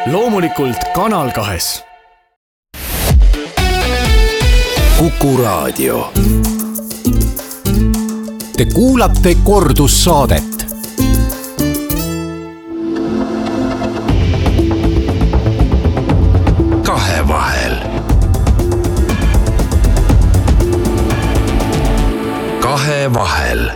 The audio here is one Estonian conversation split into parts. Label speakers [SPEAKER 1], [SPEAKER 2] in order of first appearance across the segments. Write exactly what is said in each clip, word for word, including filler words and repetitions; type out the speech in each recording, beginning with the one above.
[SPEAKER 1] loomulikult Kanal kahes.
[SPEAKER 2] Kuku Raadio. Te kuulate kordussaadet. Kahevahel. Kahevahel.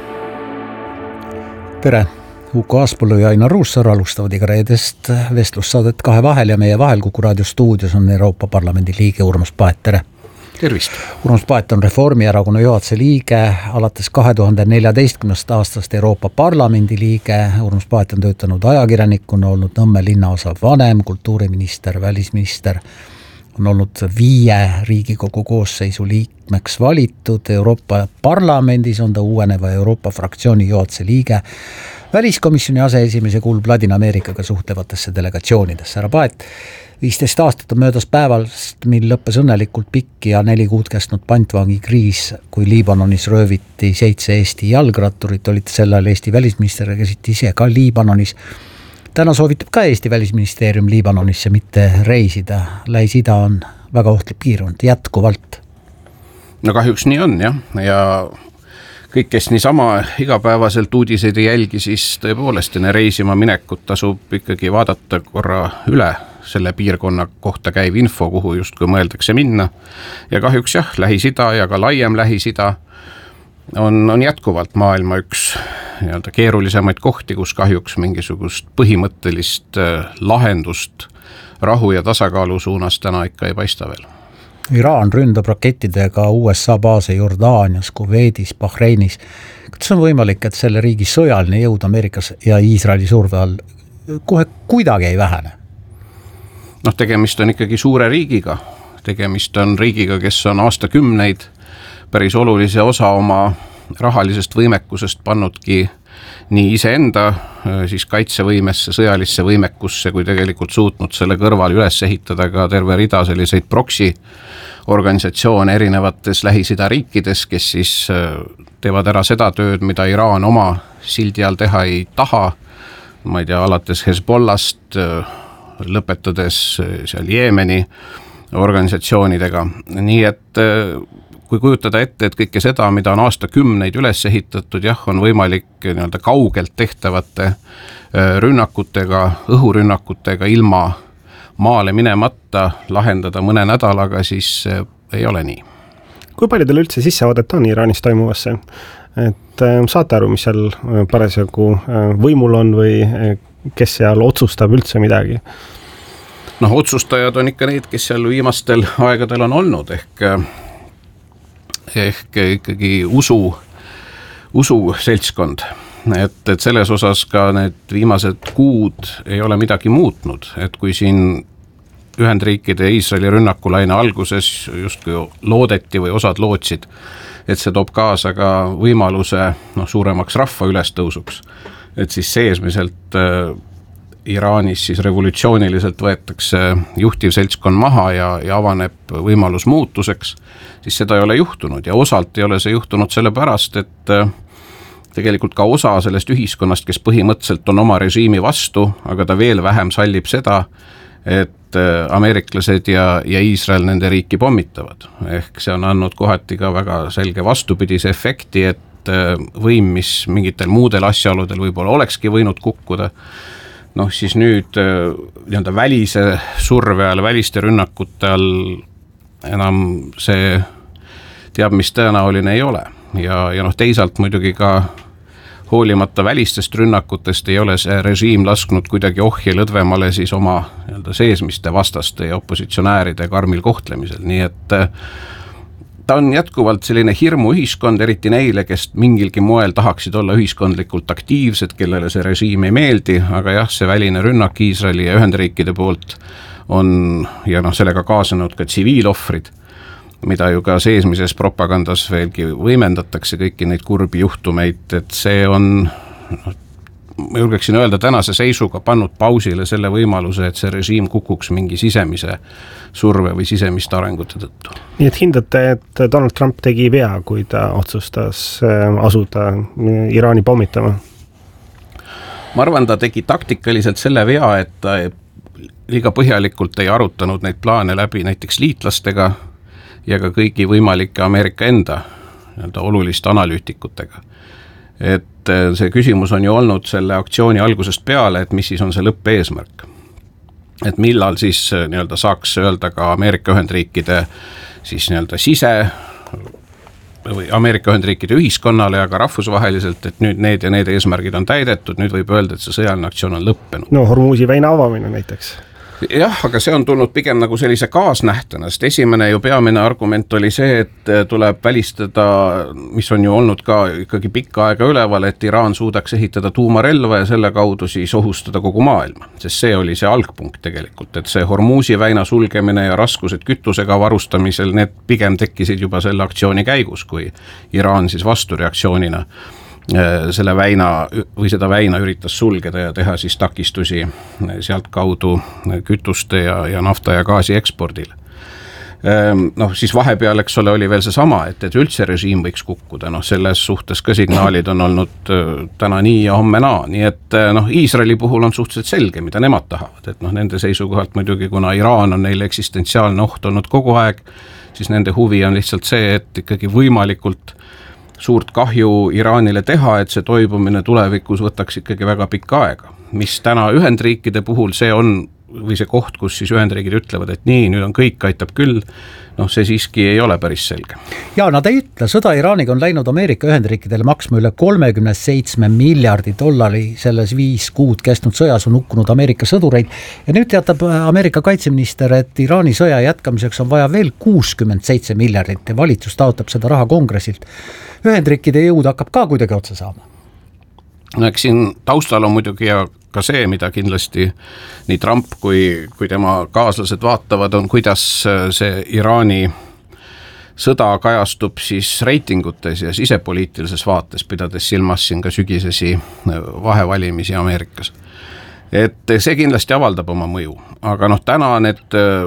[SPEAKER 3] Tere! Uku Aaspõllu ja Ainar Ruussaar alustavad iga reedest vestlussaadet Kahevahel ja meie vahel Kuku Raadio stuudios on Euroopa Parlamendi liige Urmas Paet. Tere!
[SPEAKER 4] Tervist!
[SPEAKER 3] Urmas Paet on Reformierakonna juhatuse liige, alates kahe tuhande neljateistkümnendast aastast Euroopa Parlamendi liige. Urmas Paet on töötanud ajakirjanikuna, olnud Nõmme linnaosa vanem, kultuuriminister, välisminister, on olnud viie Riigikogu koosseisu liikmeks valitud. Euroopa Parlamendis on ta uueneva Euroopa fraktsiooni juhatuse liige, väliskomisjoni aseesimees ja kuulub Ladina-Ameerikaga suhtlevatesse delegatsioonidesse. Härra Paet, viisteist aastat on möödas päevast, mil lõppes õnnelikult pikk ja neli kuud kestnud pantvangi kriis, kui Liibanonis rööviti seitse Eesti jalgratturit. Olite sel ajal Eesti välisminister ja käisite ise ka Liibanonis. Täna soovitab ka Eesti välisministeerium Liibanonisse mitte reisida. Lähis-Ida on väga ohtlik piirkond jätkuvalt.
[SPEAKER 4] No kahjuks nii on, jah. Ja kõik, kes niisama igapäevaselt uudiseid ei jälgi, siis tõepoolest enne reisima minekut tasub ikkagi vaadata korra üle selle piirkonna kohta käiv info, kuhu justkui mõeldakse minna. Ja kahjuks jah, Lähis-Ida ja ka laiem Lähis-Ida on, on jätkuvalt maailma üks nii-öelda keerulisemaid kohti, kus kahjuks mingisugust põhimõttelist lahendust rahu ja tasakaalu suunas täna ikka ei paista veel.
[SPEAKER 3] Iraan ründab rakettidega U S A baase Jordaanias, Kuveidis, Bahreinis. Kas on võimalik, et selle riigi sõjaline jõud Ameerikas ja Iisraeli surve all kohe kuidagi ei vähene?
[SPEAKER 4] Noh, tegemist on ikkagi suure riigiga. Tegemist on riigiga, kes on aastakümneid päris olulise osa oma rahalisest võimekusest pannudki nii iseenda siis kaitsevõimesse, sõjalisse võimekusse, kui tegelikult suutnud selle kõrval üles ehitada ka terve rida selliseid proksi organisatsioone erinevates Lähis-Ida riikides, kes siis teevad ära seda tööd, mida Iraan oma sildi all teha ei taha. Ma ei tea, alates Hezbollast, lõpetades seal Jeemeni organisatsioonidega. Nii et kui kujutada ette, et kõike seda, mida on aastakümneid üles ehitatud, jah, on võimalik nii-öelda kaugelt tehtavate rünnakutega, õhurünnakutega ilma maale minemata lahendada mõne nädalaga, siis ei ole nii.
[SPEAKER 5] Kui palju teil üldse sissevaadet on Iraanis toimuvasse? Et saate aru, mis seal parasjagu võimul on või kes seal otsustab üldse midagi?
[SPEAKER 4] Noh, otsustajad on ikka need, kes seal viimastel aegadel on olnud, ehk ehk ikkagi usu, usu seltskond. Et, et selles osas ka need viimased kuud ei ole midagi muutnud, et kui siin Ühendriikide ja Iisraeli rünnakulaine alguses justkui loodeti või osad lootsid, et see toob kaasa ka võimaluse noh, suuremaks rahva ülestõusuks, et siis seesmiselt äh, Iraanis siis revolutsiooniliselt võetakse juhtiv seltskond maha ja, ja avaneb võimalus muutuseks, siis seda ei ole juhtunud ja osalt ei ole see juhtunud sellepärast, et tegelikult ka osa sellest ühiskonnast, kes põhimõtteliselt on oma režiimi vastu, aga ta veel vähem sallib seda, et ameeriklased ja, ja Iisrael nende riiki pommitavad. Ehk see on andnud kohati ka väga selge vastupidise efekti, et võim, mis mingitel muudel asjaoludel võib-olla olekski võinud kukkuda, noh siis nüüd nii-öelda välise surve all, väliste rünnakute all enam see teab, mis tõenäoline ei ole. Ja, ja noh teisalt muidugi ka hoolimata välistest rünnakutest ei ole see režiim lasknud kuidagi ohje lõdvemale siis oma nii-öelda seesmiste vastaste ja opositsionääride karmil kohtlemisel. Nii et ta on jätkuvalt selline hirmu ühiskond, eriti neile, kes mingilgi moel tahaksid olla ühiskondlikult aktiivsed, kellele see režiim ei meeldi, aga jah, see väline rünnak Iisraeli ja Ühendriikide poolt on ja noh, sellega kaasanud ka tsiviilohvrid, mida ju ka seesmises propagandas veelgi võimendatakse kõiki neid kurbi juhtumeid, et see on noh, ma julgeksin öelda tänase seisuga pannud pausile selle võimaluse, et see režiim kukuks mingi sisemise surve või sisemiste arengute tõttu.
[SPEAKER 5] Nii et hindate, et Donald Trump tegi vea, kui ta otsustas asuda Iraani pommitama?
[SPEAKER 4] Ma arvan, ta tegi taktikaliselt selle vea, et ta liiga põhjalikult ei arutanud neid plaane läbi näiteks liitlastega ja ka kõigi võimalike Ameerika enda nii-öelda oluliste analüütikutega. Et see küsimus on ju olnud selle aktsiooni algusest peale, et mis siis on see lõppeesmärk. Et millal siis nii-öelda saaks öelda ka Ameerika Ühendriikide siis nii-öelda sise või Ameerika Ühendriikide ühiskonnale ja ka rahvusvaheliselt, et nüüd need ja need eesmärgid on täidetud, nüüd võib öelda, et see sõjaline aktsioon on lõppenud.
[SPEAKER 5] No Hormuzi väina avamine näiteks.
[SPEAKER 4] Jah, aga see on tulnud pigem nagu sellise kaasnähtena, sest esimene ju peamine argument oli see, et tuleb välistada, mis on ju olnud ka ikkagi pikka aega üleval, et Iraan suudaks ehitada tuumarelva ja selle kaudu siis ohustada kogu maailma, sest see oli see algpunkt tegelikult, et see Hormuzi väina sulgemine ja raskused kütusega varustamisel, need pigem tekkisid juba selle aktsiooni käigus, kui Iraan siis vastureaktsioonina selle väina või seda väina üritas sulgeda ja teha siis takistusi sealt kaudu kütuste ja, ja nafta ja gaasi ekspordile. Noh, siis vahepeal, eks ole, oli veel see sama, et, et üldse režiim võiks kukkuda, noh, selles suhtes ka signaalid on olnud täna nii ja homme naa, nii et noh, Iisraeli puhul on suhteliselt selge, mida nemad tahavad, et noh, nende seisukohalt muidugi, kuna Iraan on neile eksistentsiaalne oht olnud kogu aeg, siis nende huvi on lihtsalt see, et ikkagi võimalikult suurt kahju Iraanile teha, et see toibumine tulevikus võtaks ikkagi väga pikka aega. Mis täna Ühendriikide puhul see on, või see koht, kus siis Ühendriigid ütlevad, et nii, nüüd on kõik, aitab küll, noh, see siiski ei ole päris selge.
[SPEAKER 3] Ja nad ei ütle, sõda Iraaniga on läinud Ameerika Ühendriikidele maksma üle kolmekümne seitsme miljardi dollari, selles viis kuud kestnud sõjas on hukkunud Ameerika sõdureid ja nüüd teatab Ameerika kaitseminister, et Iraani sõja jätkamiseks on vaja veel kuuskümmend seitse miljardit ja valitsus taotab seda raha kongressilt. Ühendriikide jõud hakkab ka kuidagi otsa saama.
[SPEAKER 4] No eks siin taustal on muidugi ja ka see, mida kindlasti nii Trump kui, kui tema kaaslased vaatavad, on kuidas see Iraani sõda kajastub siis reitingutes ja sisepoliitilises vaates, pidades silmas siin ka sügisesi vahevalimisi Ameerikas. Et see kindlasti avaldab oma mõju, aga noh, täna need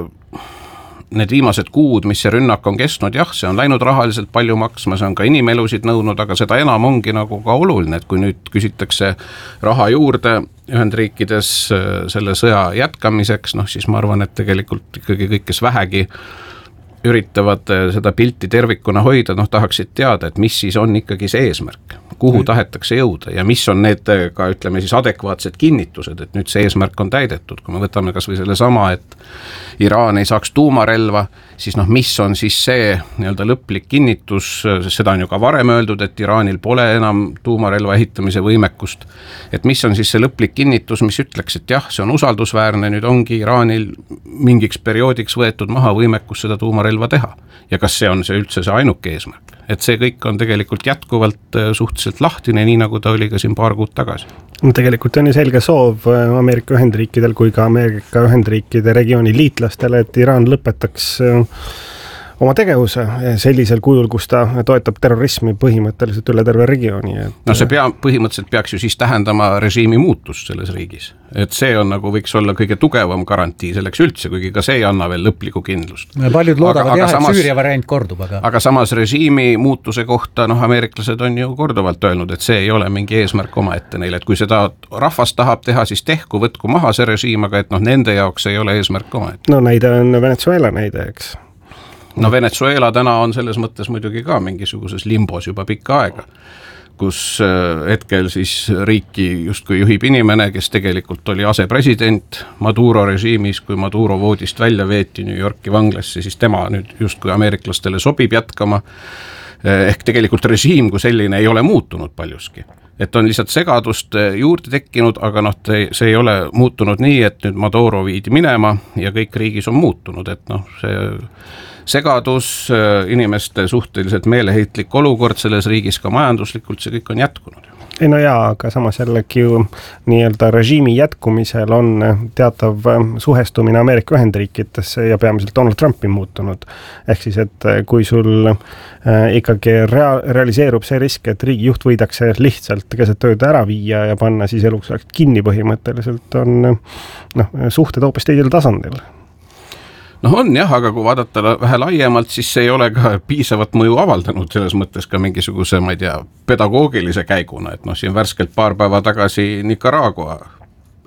[SPEAKER 4] need viimased kuud, mis see rünnak on kestnud, jah, see on läinud rahaliselt palju maksma, see on ka inimelusid nõudnud, aga seda enam ongi nagu ka oluline, et kui nüüd küsitakse raha juurde Ühendriikides selle sõja jätkamiseks, noh siis ma arvan, et tegelikult ikkagi kõik, kes vähegi üritavad seda pilti tervikuna hoida, noh tahaksid teada, et mis siis on ikkagi see eesmärk, kuhu mm. tahetakse jõuda ja mis on need ka ütleme siis adekvaatsed kinnitused, et nüüd see eesmärk on täidetud, kui me võtame kas või selle sama, et Iraan ei saaks tuumarelva, siis noh, mis on siis see nii-öelda lõplik kinnitus, sest seda on ju ka varem öeldud, et Iraanil pole enam tuumarelva ehitamise võimekust, et mis on siis see lõplik kinnitus, mis ütleks, et jah, see on usaldusväärne, nüüd ongi Iraanil mingiks perioodiks võetud maha võimekus seda tuumarelva teha ja kas see on see üldse see ainuke eesmärk, et see kõik on tegelikult jätkuvalt suhteliselt lahtine, nii nagu ta oli ka siin paar kuud tagasi.
[SPEAKER 5] Tegelikult on ju selge soov Ameerika Ühendriikidel kui ka Ameerika Ühendriikide regiooni liitlastele, et Iraan lõpetaks oma tegevuse sellisel kujul, kus ta toetab terrorismi põhimõtteliselt üle terve regiooni. Et...
[SPEAKER 4] No see pea, põhimõtteliselt peaks ju siis tähendama režiimi muutust selles riigis. Et see on nagu võiks olla kõige tugevam garantii selleks üldse, kuigi ka see ei anna veel lõplikku kindlust.
[SPEAKER 3] Paljud loodavad aga, aga jah, samas, et Süüria variant kordub. Aga... aga samas režiimi muutuse kohta, noh ameeriklased on ju korduvalt öelnud, et see ei ole mingi eesmärk omaette neile, et kui seda rahvas tahab teha, siis tehku, võtku maha see režiim, aga et noh, nende jaoks ei ole eesmärk omaette.
[SPEAKER 5] No näide on Venezuela näide, eks.
[SPEAKER 4] No Venezuela täna on selles mõttes muidugi ka mingisuguses limbos juba pikka aega, kus hetkel siis riiki justkui juhib inimene, kes tegelikult oli asepresident Maduro režiimis, kui Maduro voodist välja veeti New Yorki vanglasse, siis tema nüüd justkui ameeriklastele sobib jätkama, ehk tegelikult režiim kui selline ei ole muutunud paljuski. Et on lihtsalt segadust juurde tekkinud, aga noh, see ei ole muutunud nii, et nüüd Maduro viidi minema ja kõik riigis on muutunud, et noh, see segadus, inimeste suhteliselt meeleheitlik olukord selles riigis ka majanduslikult, see kõik on jätkunud.
[SPEAKER 5] Ei no jaa, aga samas jällegi ju nii-öelda režiimi jätkumisel on teatav suhestumine Ameerika Ühendriikidesse ja peamiselt Donald Trumpi muutunud. Ehk siis, et kui sul ikkagi rea- realiseerub see risk, et riigi juht võidakse lihtsalt keset tööd ära viia ja panna siis eluks kinni põhimõtteliselt, on noh, suhted hoopis teisel tasandil.
[SPEAKER 4] Noh on jah, aga kui vaadata vähe laiemalt, siis see ei ole ka piisavat mõju avaldanud selles mõttes ka mingisuguse, ma ei tea, pedagoogilise käiguna, et noh, siin värskelt paar päeva tagasi Nicaragua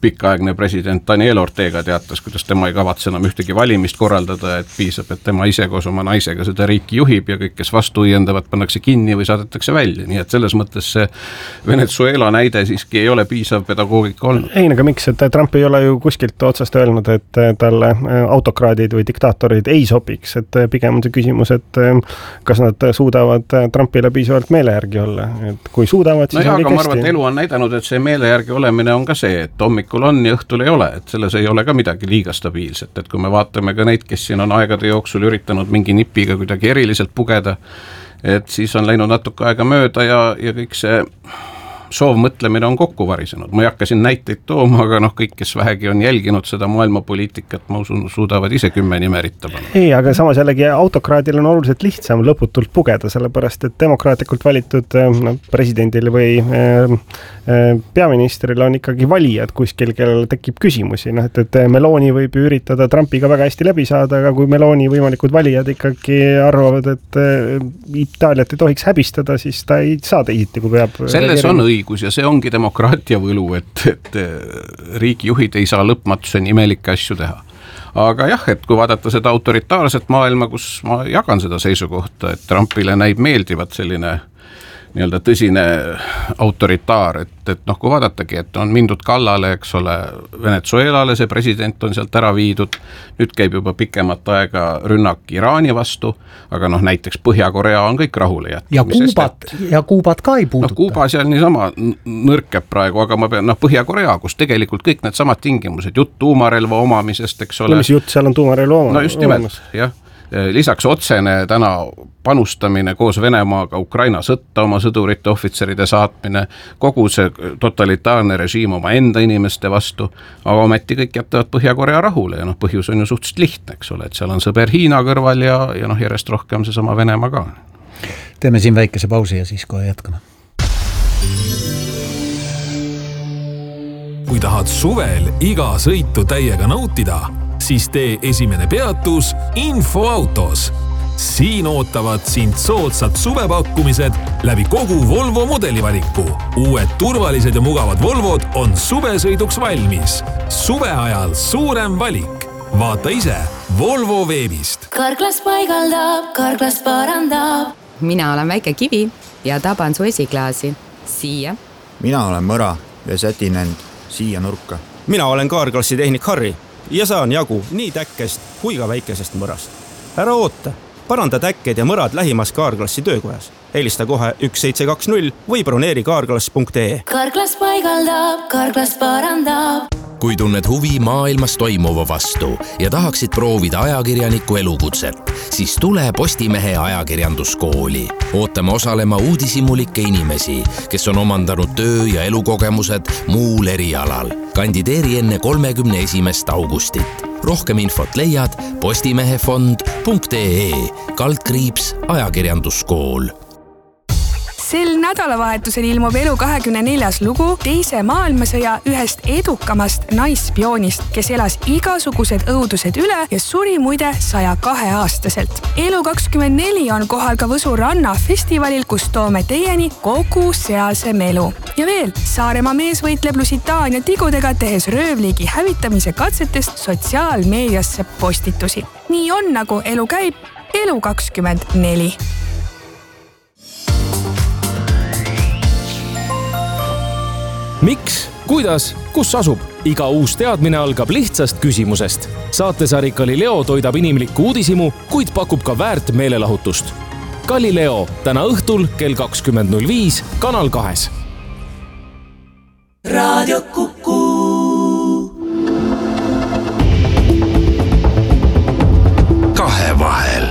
[SPEAKER 4] pikaaegne president Daniel Ortega teatas, kuidas tema ei kavatse enam ühtegi valimist korraldada, et piisab, et tema ise koos oma naisega seda riiki juhib ja kõik, kes vastu õiendavad, pannakse kinni või saadetakse välja, nii et selles mõttes see Venezuela näide siiski ei ole piisav pedagoogika olnud.
[SPEAKER 5] Ei, aga miks, et Trump ei ole ju kuskilt otsast öelnud, et talle autokraadid või diktaatorid ei sobiks, et pigem on see küsimus, et kas nad suudavad Trumpile piisavalt meele järgi olla, et kui suudavad, siis
[SPEAKER 4] no jah,
[SPEAKER 5] on
[SPEAKER 4] aga ma arvan, et elu on näidanud, et see meele järgi olemine on ka see, et hommikul on ja õhtul ei ole, et selles ei ole ka midagi liiga stabiilset, et kui me vaatame ka neid, kes siin on aegade jooksul üritanud mingi nipiga kuidagi eriliselt pugeda, et siis on läinud natuke aega mööda ja, ja kõik see soovmõtlemine on kokku varisenud. Ma ei hakka siin näiteid tooma, aga noh, kõik, kes vähegi on jälginud seda maailmapoliitikat, ma usun, suudavad ise kümme nimerita panna.
[SPEAKER 5] Ei, aga samas jällegi autokraadil on oluliselt lihtsam lõputult pugeda, sellepärast et demokraatlikult valitud no, presidendil või äh, peaministril on ikkagi valijad kuskil, kellel tekib küsimusi. No, et, et Meloni võib üritada Trumpiga väga hästi läbi saada, aga kui Meloni võimalikud valijad ikkagi arvavad, et äh, Itaaliat ei tohiks häbistada, siis ta ei saa teisiti, kui peab.
[SPEAKER 4] Selles on õigus. Ja see ongi demokraatia võlu, et, et riigijuhid ei saa lõpmatuseni imelikke asju teha. Aga jah, et kui vaadata seda autoritaarset maailma, kus ma jagan seda seisukohta, et Trumpile näib meeldivat selline nii-öelda tõsine autoritaar, et, et noh, kui vaadatagi, et on mindud kallale, eks ole, Venezuelale, see president on sealt ära viidud, nüüd käib juba pikemat aega rünnak Iraani vastu, aga noh, näiteks Põhja-Korea on kõik rahule jätnud.
[SPEAKER 3] Ja Kuubat, ja Kuubat ka ei puuduta.
[SPEAKER 4] No Kuuba seal niisama nõrkeb praegu, aga ma pean, noh, Põhja-Korea, kus tegelikult kõik need samad tingimused, jutt tuumarelva omamisest, eks ole.
[SPEAKER 5] No mis jutt seal on tuumarelva omamis?
[SPEAKER 4] No just nimelt, jah. Lisaks otsene täna panustamine koos Venemaaga Ukraina sõtta, oma sõdurite, ohvitseride saatmine, kogu see totalitaarne režiim oma enda inimeste vastu, aga ometi kõik jätavad Põhja-Korea rahule ja noh, põhjus on ju suhteliselt lihtne, eks ole, et seal on sõber Hiina kõrval ja, ja noh, järjest rohkem see sama Venemaa ka.
[SPEAKER 3] Teeme siin väikese pausi ja siis kohe jätkame.
[SPEAKER 6] Kui tahad suvel iga sõitu täiega nautida, siis tee esimene peatus Infoautos. Siin ootavad sind soodsad suvepakkumised läbi kogu Volvo modelivaliku. Uued turvalised ja mugavad Volvod on suvesõiduks valmis. Suve ajal suurem valik. Vaata ise Volvo veebist.
[SPEAKER 7] Karklas paigaldab, Karklas parandab.
[SPEAKER 8] Mina olen väike kivi ja taban su esiklaasi. Siia.
[SPEAKER 9] Mina olen mõra ja sätin end siia nurka.
[SPEAKER 10] Mina olen Kaarklassi tehnik Harri ja saan jagu nii täkkest kui ka väikesest mõrast. Ära oota, paranda täkked ja mõrad lähimas Kaarklassi töökojas. Helista kohe üks seitse kaks null või broneeri kaarklass punkt ee.
[SPEAKER 7] Karklas paigaldab, Karklas parandab.
[SPEAKER 2] Kui tunned huvi maailmas toimuva vastu ja tahaksid proovida ajakirjaniku elukutset, siis tule Postimehe ajakirjanduskooli. Ootame osalema uudishimulikke inimesi, kes on omandanud töö- ja elukogemused muul erialal. Kandideeri enne kolmekümne esimest augustit. Rohkem infot leiad postimehefond punkt ee, kaldkriips ajakirjanduskool.
[SPEAKER 11] Sel nädalavahetusel ilmub Elu kahekümne neljas lugu teise maailmasõja ühest edukamast naisspioonist, kes elas igasugused õudused üle ja suri muide saja kahe aastaselt. Elu kakskümmend neli on kohal ka Võsu ranna festivalil, kus toome teieni kogu sealse melu. Ja veel, Saaremaa mees võitleb Lusitaania tigudega, tehes röövliigi hävitamise katsetest sotsiaalmeediasse postitusi. Nii on, nagu elu käib, Elu kakskümmend neli.
[SPEAKER 1] Miks, kuidas, kus asub? Iga uus teadmine algab lihtsast küsimusest. Saatesari Galileo toidab inimlikku uudisimu, kuid pakub ka väärt meelelahutust. Galileo täna õhtul kell kakskümmend null viis Kanal kahes.
[SPEAKER 7] Radio Kuku.
[SPEAKER 2] Kahevahel.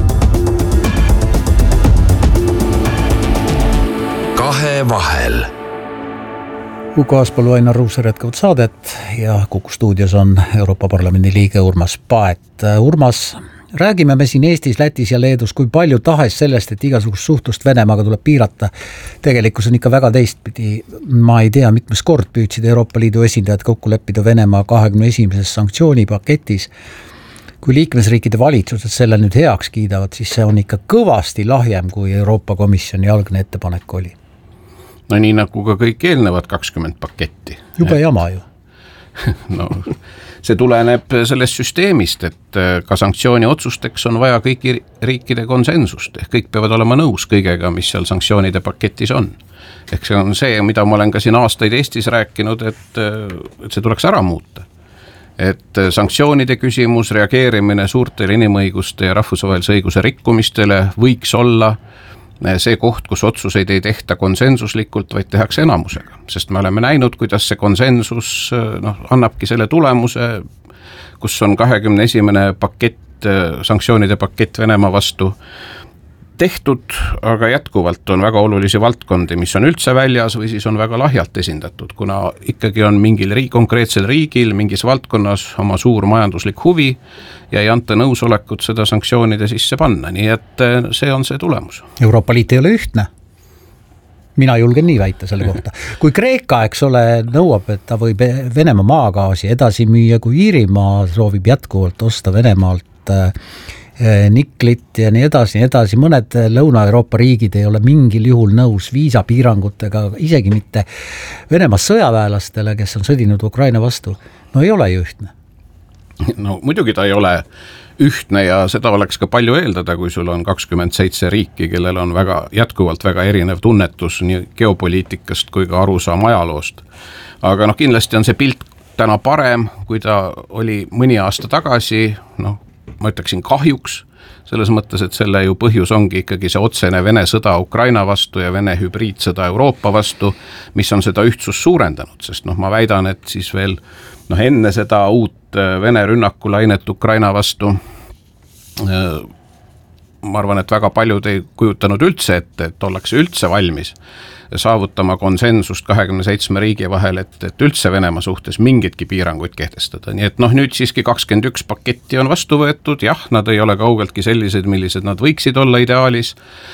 [SPEAKER 2] Kahevahel.
[SPEAKER 3] Kuku Aaspõllu, Ainar Ruussaar jätkavad saadet ja Kuku stuudios on Euroopa Parlamendi liige Urmas Paet. Urmas, räägime me siin Eestis, Lätis ja Leedus kui palju tahes sellest, et igasugust suhtlust Venemaaga tuleb piirata. Tegelikkus on ikka väga teistpidi. Ma ei tea, mitmes kord püüdsid Euroopa Liidu esindajad kokku leppida Venemaa kahekümne esimeses sanktsioonipaketis. Kui liikmesriikide valitsused selle nüüd heaks kiidavad, siis see on ikka kõvasti lahjem, kui Euroopa Komisjoni algne ettepanek oli.
[SPEAKER 4] No nii nagu ka kõik eelnevad kakskümmend paketti.
[SPEAKER 3] Jube jama ju.
[SPEAKER 4] no see tuleneb sellest süsteemist, et ka sanktsiooni otsusteks on vaja kõigi riikide konsensust, ehk kõik peavad olema nõus kõigega, mis seal sanktsioonide paketis on. Ehk see on see, mida ma olen ka siin aastaid Eestis rääkinud, et, et see tuleks ära muuta. Et sanktsioonide küsimus, reageerimine suurtele inimõiguste ja rahvusvahelise õiguse rikkumistele võiks olla see koht, kus otsuseid ei tehta konsensuslikult, vaid tehakse enamusega. Sest me oleme näinud, kuidas see konsensus noh, annabki selle tulemuse, kus on kahekümne esimene pakett, sanktsioonide pakett Venemaa vastu tehtud, aga jätkuvalt on väga olulisi valdkondi, mis on üldse väljas või siis on väga lahjalt esindatud, kuna ikkagi on mingil riik, konkreetsel riigil mingis valdkonnas oma suur majanduslik huvi ja ei anta nõusolekut seda sanktsioonide sisse panna, nii et see on see tulemus.
[SPEAKER 3] Euroopa Liit ei ole ühtne. Mina julgen nii väita selle kohta. Kui Kreeka, eks ole, nõuab, et ta võib Venemaa maagaasi edasi müüa, kui Iirimaa soovib jätkuvalt osta Venemaalt niklit ja nii edasi, nii edasi. Mõned Lõuna-Euroopa riigid ei ole mingil juhul nõus viisapiirangutega, isegi mitte Venemaa sõjaväelastele, kes on sõdinud Ukraina vastu. No ei ole ju ühtne.
[SPEAKER 4] No muidugi ta ei ole ühtne ja seda oleks ka palju eeldada, kui sul on kakskümmend seitse riiki, kellel on väga, jätkuvalt väga erinev tunnetus nii geopoliitikast kui ka arusaam ajaloost. Aga noh, kindlasti on see pilt täna parem, kui ta oli mõni aasta tagasi, noh, ma ütleksin kahjuks, selles mõttes, et selle ju põhjus ongi ikkagi see otsene Vene sõda Ukraina vastu ja Vene hübriidsõda Euroopa vastu, mis on seda ühtsust suurendanud, sest noh, ma väidan, et siis veel noh, enne seda uut Vene rünnakulainet Ukraina vastu ma arvan, et väga paljud ei kujutanud üldse ette, et ollakse üldse valmis saavutama konsensust kahekümne seitsme riigi vahel, et, et üldse Venemaa suhtes mingitki piiranguid kehtestada. Nii et noh, nüüd siiski kakskümmend üks paketti on vastu võetud, jah, nad ei ole kaugeltki sellised, millised nad võiksid olla ideaalis,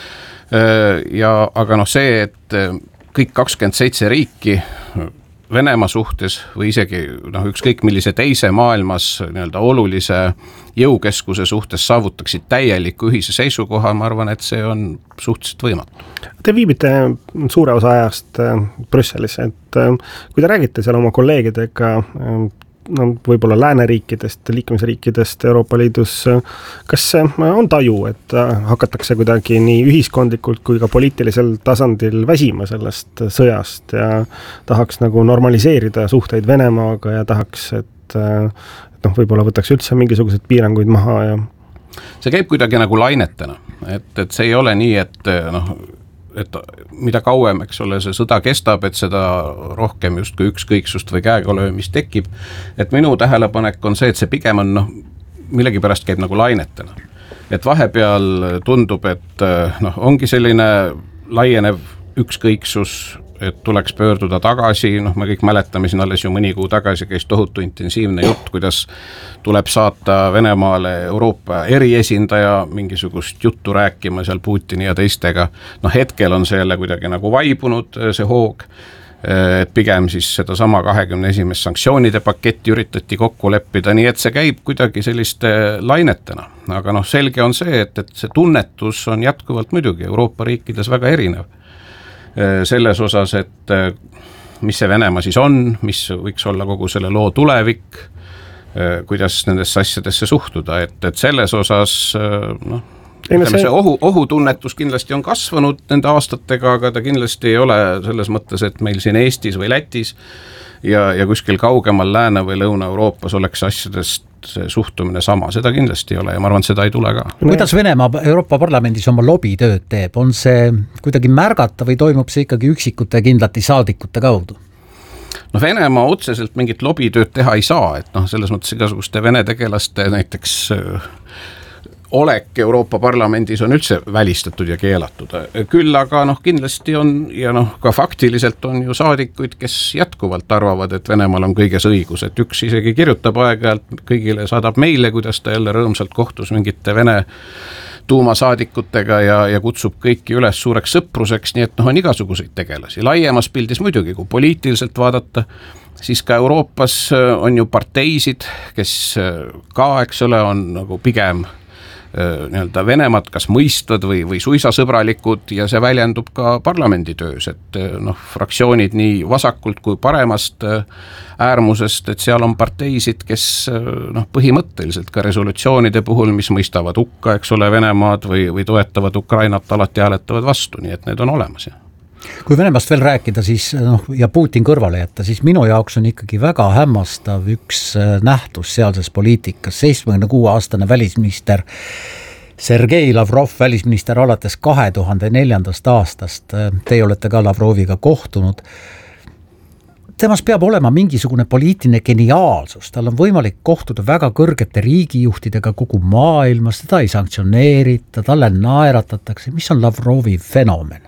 [SPEAKER 4] ja, aga noh see, et kõik kakskümmend seitse riiki Venemaa suhtes või isegi noh, ükskõik millise teise maailmas nii-öelda olulise jõukeskuse suhtes saavutaksid täieliku ühise seisukoha, ma arvan, et see on suhteliselt võimatu.
[SPEAKER 5] Te viibite suure osa ajast Brüsselis, et kui te räägite seal oma kolleegidega no, võib-olla lääneriikidest, liikmesriikidest Euroopa Liidus, kas on taju, et hakatakse kuidagi nii ühiskondlikult kui ka poliitilisel tasandil väsima sellest sõjast ja tahaks nagu normaliseerida suhteid Venemaaga ja tahaks, et noh, võib-olla võtaks üldse mingisuguseid piiranguid maha ja
[SPEAKER 4] see käib kuidagi nagu lainetena, et, et see ei ole nii, et noh, et mida kauem, eks ole, see sõda kestab, et seda rohkem justkui ükskõiksust või käegalöömist tekib. Et minu tähelepanek on see, et see pigem on, noh, millegipärast käib nagu lainetena. Et vahepeal tundub, et noh, ongi selline laienev ükskõiksus, et tuleks pöörduda tagasi, noh me kõik mäletame siin alles ju mõni kuu tagasi käis tohutu intensiivne jutt, kuidas tuleb saata Venemaale Euroopa eriesindaja mingisugust juttu rääkima seal Putini ja teistega. Noh hetkel on see jälle kuidagi nagu vaibunud see hoog, et pigem siis seda sama kahekümne esimest sanktsioonide paketti üritati kokku leppida, nii et see käib kuidagi selliste lainetena. Aga noh selge on see, et, et see tunnetus on jätkuvalt muidugi Euroopa riikides väga erinev. Selles osas, et mis see Venemaa siis on, mis võiks olla kogu selle loo tulevik, kuidas nendesse asjadesse suhtuda, et, et selles osas noh, ütleme, see ohu, ohutunnetus kindlasti on kasvanud nende aastatega, aga ta kindlasti ei ole selles mõttes, et meil siin Eestis või Lätis ja, ja kuskil kaugemal Lääne- või Lõuna-Euroopas oleks asjadest see suhtumine sama, seda kindlasti ei ole ja ma arvan, et seda ei tule ka.
[SPEAKER 3] Kuidas Venemaa Euroopa Parlamendis oma lobitööd teeb? On see kuidagi märgata või toimub see ikkagi üksikute kindlati saadikute kaudu?
[SPEAKER 4] No Venemaa otseselt mingit lobitööd teha ei saa, et noh, selles mõttes igasuguste Vene tegelaste näiteks olek Euroopa Parlamendis on üldse välistatud ja keelatud. Küll aga noh, kindlasti on ja noh, ka faktiliselt on ju saadikuid, kes jätkuvalt arvavad, et Venemaal on kõiges õigus, et üks isegi kirjutab aeg-ajalt kõigile, saadab meile, kuidas ta jälle rõõmsalt kohtus mingite Vene tuumasaadikutega ja, ja kutsub kõiki üles suureks sõpruseks, nii et noh, on igasuguseid tegelasi. Laiemas pildis muidugi, kui poliitiliselt vaadata, siis ka Euroopas on ju parteisid, kes ka, eks ole, on nagu pigem nii-öelda Venemaad kas mõistvad või, või suisa sõbralikud ja see väljendub ka parlamendi töös, et noh, fraktsioonid nii vasakult kui paremast äärmusest, et seal on parteisid, kes noh, põhimõtteliselt ka resolutsioonide puhul, mis mõistavad hukka, eks ole, Venemaad või, või toetavad Ukrainat, alati hääletavad vastu, nii et need on olemas. Ja.
[SPEAKER 3] Kui Venemaast veel rääkida siis, noh, ja Putin kõrvale jätta, siis minu jaoks on ikkagi väga hämmastav üks nähtus sealses poliitikas. seitsmekümne kuue aastane välisminister Sergei Lavrov, välisminister alates kahe tuhande neljandast aastast, teie olete ka Lavroviga kohtunud. Temas peab olema mingisugune poliitiline geniaalsus, tal on võimalik kohtuda väga kõrgete riigijuhtidega kogu maailmas, teda ei sanktsioneerita, talle naeratatakse. Mis on Lavrovi fenomen?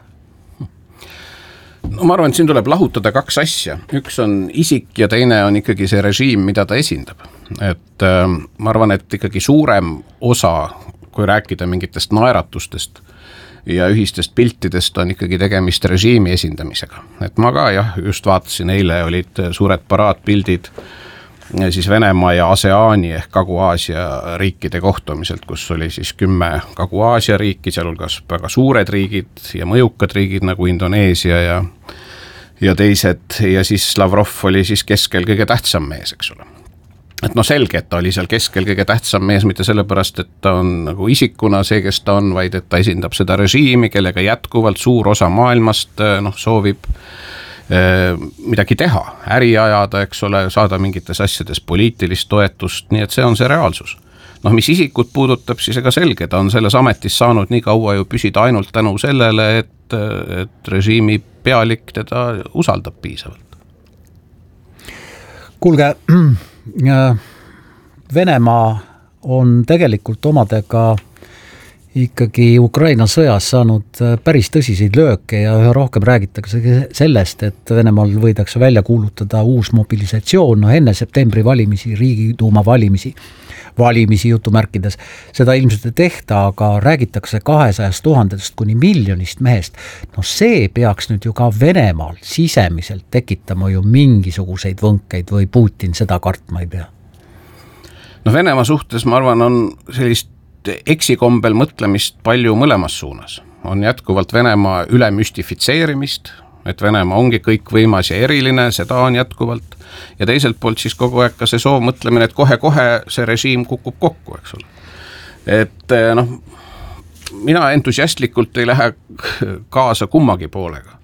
[SPEAKER 4] No ma arvan, et siin tuleb lahutada kaks asja. Üks on isik ja teine on ikkagi see režiim, mida ta esindab. Et äh, ma arvan, et ikkagi suurem osa, kui rääkida mingitest naeratustest ja ühistest piltidest, on ikkagi tegemist režiimi esindamisega. Et ma ka jah, just vaatasin, eile olid suured paraatpildid siis Venemaa ja ASEANi ehk Kagu-Aasia riikide kohtumiselt, kus oli siis kümme Kagu-Aasia riiki, sealhulgas väga suured riigid ja mõjukad riigid nagu Indoneesia ja, ja teised, ja siis Lavrov oli siis keskel kõige tähtsam mees, eks ole. Et noh, selge, et ta oli seal keskel kõige tähtsam mees, mitte sellepärast, et ta on nagu isikuna see, kes ta on, vaid et ta esindab seda režiimi, kellega jätkuvalt suur osa maailmast noh, soovib midagi teha, äri ajada, eks ole, saada mingites asjades poliitilist toetust, nii et see on see reaalsus. Noh, mis isikut puudutab, siis ega selge, ta on selles ametis saanud nii kaua ju püsida ainult tänu sellele, et, et režiimi pealik teda usaldab piisavalt.
[SPEAKER 3] Kuulge, Venemaa on tegelikult omadega ikkagi Ukraina sõjas saanud päris tõsiseid lööke ja üha rohkem räägitakse sellest, et Venemaal võidakse välja kuulutada uus mobilisatsioon, no enne septembri valimisi, Riigiduuma valimisi, valimisi jutumärkides, seda ilmselt ei tehta, aga räägitakse kahesajast tuhandest kuni miljonist mehest. No see peaks nüüd ju ka Venemaal sisemiselt tekitama ju mingisuguseid võnkeid või Putin seda kartma ei pea?
[SPEAKER 4] No Venemaa suhtes, ma arvan, on sellist eksikombel mõtlemist palju mõlemas suunas. On jätkuvalt Venemaa ülemüstifitseerimist, et Venemaa ongi kõik võimas ja eriline, seda on jätkuvalt. Ja teiselt poolt siis kogu aeg ka see soov mõtlemine, et kohe-kohe see režiim kukub kokku, eks ole. Et noh, mina entusiastlikult ei lähe kaasa kummagi poolega.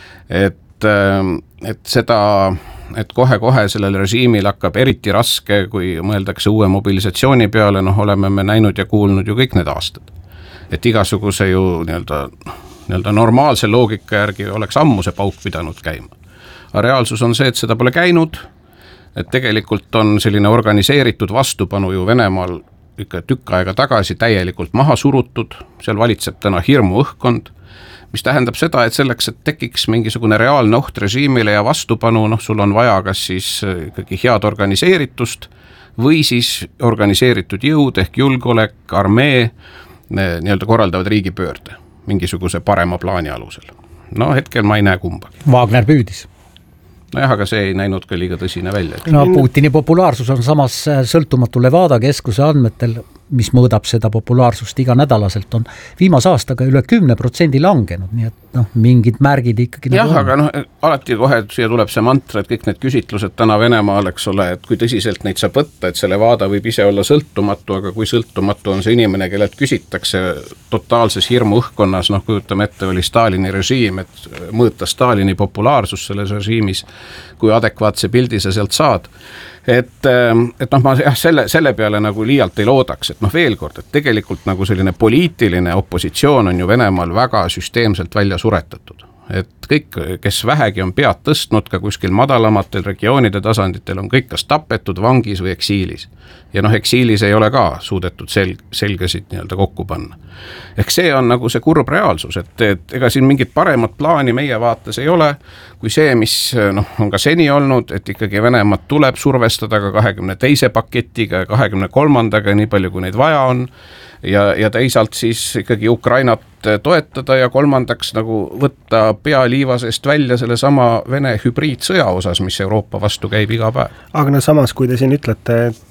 [SPEAKER 4] Et, et seda... et kohe-kohe sellel režiimil hakkab eriti raske, kui mõeldakse uue mobilisatsiooni peale, noh oleme me näinud ja kuulnud ju kõik need aastad. Et igasuguse ju nii-öelda, nii-öelda normaalse loogika järgi oleks ammu see pauk pidanud käima. Aga reaalsus on see, et seda pole käinud, et tegelikult on selline organiseeritud vastupanu ju Venemaal ikka tükk aega tagasi täielikult maha surutud, seal valitseb täna hirmu õhkkond, mis tähendab seda, et selleks, et tekiks mingisugune reaalne oht režiimile ja vastupanu, noh sul on vaja kas siis ikkagi head organiseeritust või siis organiseeritud jõud ehk julgeolek, armee nii-öelda korraldavad riigipöörde mingisuguse parema plaani alusel. No hetkel ma ei näe kumbagi.
[SPEAKER 3] Wagner püüdis.
[SPEAKER 4] Nojah, aga see ei näinud ka liiga tõsine välja.
[SPEAKER 3] No Putini populaarsus on samas sõltumatu Levada keskuse andmetel, mis mõõdab seda populaarsust iga nädalaselt, on viimase aastaga üle kümne protsendi langenud, nii et noh, mingid märgid ikkagi
[SPEAKER 4] jah, nagu aga noh, alati kohe siia tuleb see mantra, et kõik need küsitlused täna Venemaal, eks ole, et kui tõsiselt neid saab võtta, et see Levada võib ise olla sõltumatu, aga kui sõltumatu on see inimene, kellelt küsitakse totaalses hirmu õhkkonnas, noh kujutame ette, oli Stalini režiim, et mõõta Stalini populaarsus selles režiimis, kui adekvaatse pildi sa sealt saad. Et, et noh, ma jah, selle, selle peale nagu liialt ei loodaks, et noh veel kord, et tegelikult nagu selline poliitiline opositsioon on ju Venemaal väga süsteemselt välja suretatud. Et kõik, kes vähegi on pead tõstnud ka kuskil madalamatel regioonide tasanditel, on kõik kas tapetud, vangis või eksiilis. Ja noh, eksiilis ei ole ka suudetud sel- selgesid nii-öelda kokku panna. Ehk see on nagu see kurb reaalsus, et, et ega siin mingit paremat plaani meie vaates ei ole, kui see, mis noh, on ka seni olnud, et ikkagi Venemaad tuleb survestada ka kahekümne teise paketiga ja kahekümne kolmandaga, nii palju kui neid vaja on, ja, ja teisalt siis ikkagi Ukrainat toetada ja kolmandaks nagu võtta pea liivasest välja selle sama Vene hübriidsõja osas, mis Euroopa vastu käib iga päev.
[SPEAKER 5] Aga no samas, kui te siin ütlete, et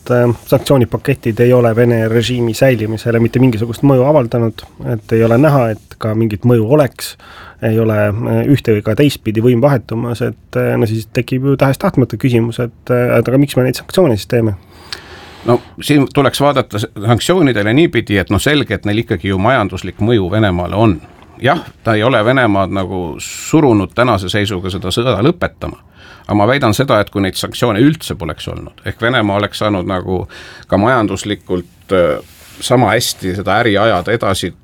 [SPEAKER 5] et sanktsioonipaketid ei ole Vene režiimi säilimisele mitte mingisugust mõju avaldanud, et ei ole näha, et ka mingit mõju oleks, ei ole ühte või ka teistpidi võim vahetumas, et no siis tekib ju tähest tahtmata küsimus, et aga miks me neid sanktsioone siis teeme?
[SPEAKER 4] No siin tuleks vaadata sanktsioonidele niipidi, et no selge, et neil ikkagi ju majanduslik mõju Venemaale on. Jah, ta ei ole Venemaad nagu surunud tänase seisuga seda sõda lõpetama, aga ma väidan seda, et kui neid sanktsioone üldse poleks olnud, ehk Venemaa oleks saanud nagu ka majanduslikult sama hästi seda äri ajada edasi,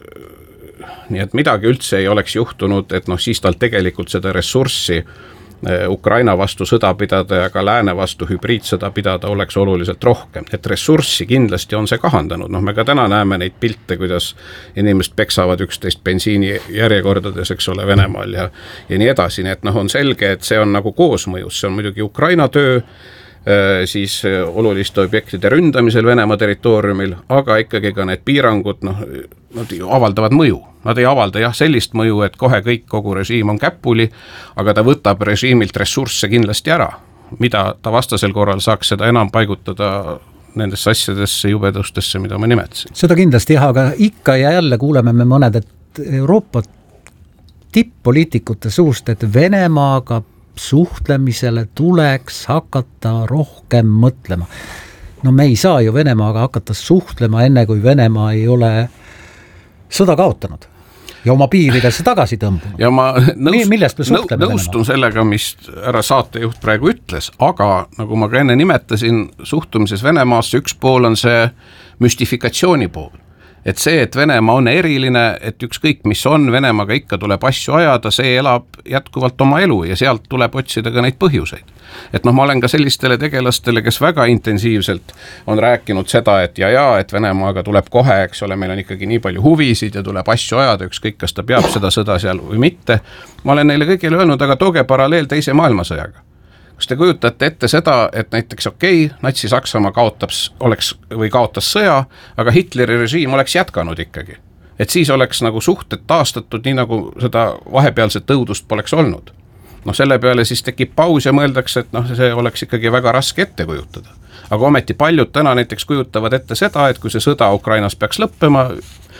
[SPEAKER 4] nii et midagi üldse ei oleks juhtunud, et noh, siis tal tegelikult seda ressurssi Ukraina vastu sõda pidada ja ka lääne vastu hübriidsõda pidada oleks oluliselt rohkem. Et ressurssi kindlasti on see kahandanud. Noh, me ka täna näeme neid pilte, kuidas inimesed peksavad üksteist bensiini järjekordades, eks ole, Venemaal ja, ja nii edasi. Nii et noh, on selge, et see on nagu koosmõjus. See on muidugi Ukraina töö, siis oluliste objektide ründamisel Venemaa territooriumil, aga ikkagi ka need piirangud, noh, nad avaldavad mõju. Nad ei avalda jah sellist mõju, et kohe kõik, kogu režiim on käpuli, aga ta võtab režiimilt ressursse kindlasti ära, mida ta vastasel korral saaks seda enam paigutada nendesse asjadesse, jubedustesse, mida ma nimetasin.
[SPEAKER 3] Seda kindlasti jah, aga ikka ja jälle kuuleme me mõned, et Euroopa tipp-poliitikute suust, et Venemaaga suhtlemisele tuleks hakata rohkem mõtlema. No me ei saa ju Venemaaga hakata suhtlema enne, kui Venemaa ei ole sõda kaotanud ja oma piiridesse tagasi tõmbunud.
[SPEAKER 4] Ja ma nõust,
[SPEAKER 3] millest me suhtleme
[SPEAKER 4] nõustun Venemaa? Sellega, mis härra saatejuht praegu ütles, aga nagu ma ka enne nimetasin, suhtumises Venemaasse üks pool on see müstifikatsiooni pool. Et see, et Venemaa on eriline, et ükskõik mis on, Venemaaga ikka tuleb asju ajada, see elab jätkuvalt oma elu ja sealt tuleb otsida ka neid põhjuseid. Et noh, ma olen ka sellistele tegelastele, kes väga intensiivselt on rääkinud seda, et ja ja, et Venemaaga tuleb kohe, eks ole, meil on ikkagi nii palju huvisid ja tuleb asju ajada, ükskõik kas ta peab seda sõda seal või mitte. Ma olen neile kõigile öelnud, aga tooge paralleel teise maailmasõjaga. Kas te kujutate ette seda, et näiteks okei, okay, Natsi-Saksamaa kaotab, oleks, või kaotas sõja, aga Hitleri režiim oleks jätkanud ikkagi. Et siis oleks nagu suhted taastatud, nii nagu seda vahepealset tõudust poleks olnud. No selle peale siis tekib paus ja mõeldakse, et noh, see oleks ikkagi väga raske ette kujutada. Aga ometi paljud täna näiteks kujutavad ette seda, et kui see sõda Ukrainas peaks lõppema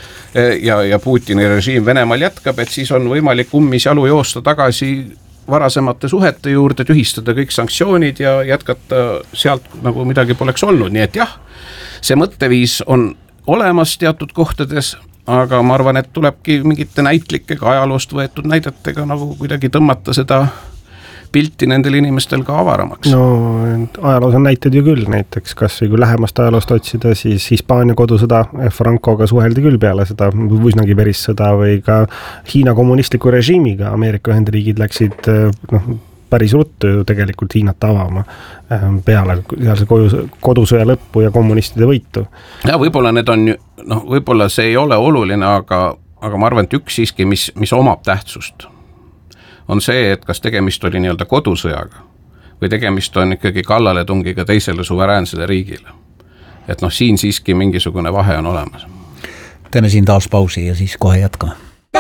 [SPEAKER 4] ja, ja Putini režiim Venemaal jätkab, et siis on võimalik ummis jalu joosta tagasi varasemate suhete juurde, tühistada kõik sanktsioonid ja jätkata sealt nagu midagi poleks olnud. Nii et jah, see mõtteviis on olemas teatud kohtades, aga ma arvan, et tulebki mingite näitlikega ajaloost võetud näidetega nagu kuidagi tõmmata seda pilti nendel inimestel ka avaramaks.
[SPEAKER 5] No ajaloos on näited ju küll, näiteks kas või kui lähemast ajaloost otsida, siis Hispaania kodusõda Francoga suheldi küll peale seda võisnagi verissõda või ka Hiina kommunistliku režiimiga Ameerika Ühendriigid läksid noh, päris ruttu ju tegelikult Hiinat avama peale sealse kodusõja lõppu ja kommunistide võitu.
[SPEAKER 4] Ja võib-olla need on, noh, võib-olla see ei ole oluline, aga, aga ma arvan, et üks siiski, mis, mis omab tähtsust, on see, et kas tegemist oli nii-öelda kodusõjaga või tegemist on ikkagi kallaletungiga teisele suveräänsele riigile. Et noh, siin siiski mingisugune vahe on olemas.
[SPEAKER 3] Teeme siin taas pausi ja siis kohe jätkame.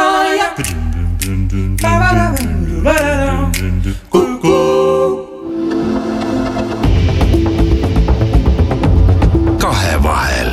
[SPEAKER 2] Kahevahel.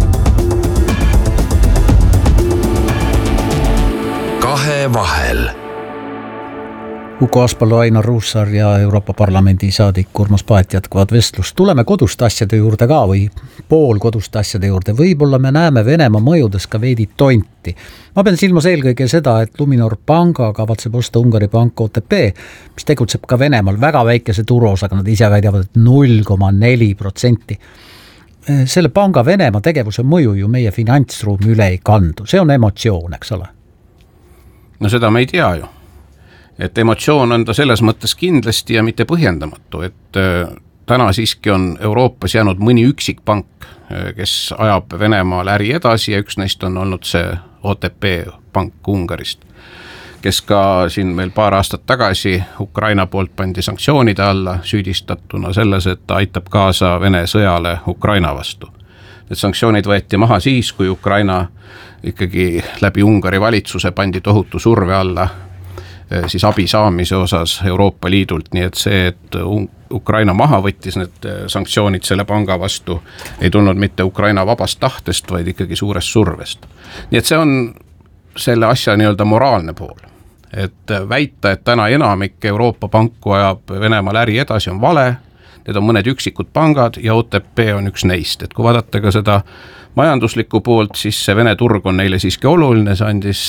[SPEAKER 2] Kahevahel.
[SPEAKER 3] Uku Aspalu, Ainar Ruussaar ja Euroopa Parlamendi saadik Urmas Paet jätkavad vestlust. Tuleme koduste asjade juurde ka või pool koduste asjade juurde. Võib-olla me näeme Venemaa mõjudes ka veidi tonti. Ma pean silmas eelkõige seda, et Luminor panga kavatseb osta Ungari pank O T P, mis tegutseb ka Venemaal väga väikese turuosaga, nad ise väidavad, et null koma neli protsenti. Selle panga Venemaa tegevuse mõju ju meie finantsruumi üle ei kandu. See on emotsioon, eks ole?
[SPEAKER 4] No seda me ei tea ju. Et emotsioon on ta selles mõttes kindlasti ja mitte põhjendamatu, et äh, täna siiski on Euroopas jäänud mõni üksik pank, äh, kes ajab Venemaal äri edasi ja üks neist on olnud see O T P pank Ungarist, kes ka siin meil paar aastat tagasi Ukraina poolt pandi sanktsioonide alla süüdistatuna selles, et ta aitab kaasa Vene sõjale Ukraina vastu. Need sanktsioonid võeti maha siis, kui Ukraina ikkagi läbi Ungari valitsuse pandi tohutu surve alla siis abi saamise osas Euroopa Liidult, nii et see, et Ukraina maha võttis need sanktsioonid selle panga vastu, ei tulnud mitte Ukraina vabast tahtest, vaid ikkagi suurest survest. Nii et see on selle asja nii-öelda moraalne pool. Et väita, et täna enamik Euroopa panku ajab Venemaal äri edasi, on vale, need on mõned üksikud pangad ja O T P on üks neist. Et kui vaadata ka seda majanduslikku poolt, siis see Vene turg on neile siiski oluline, see andis...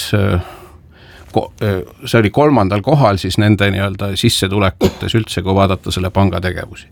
[SPEAKER 4] see oli kolmandal kohal siis nende nii-öelda sissetulekutes üldse, kui vaadata selle panga tegevusi.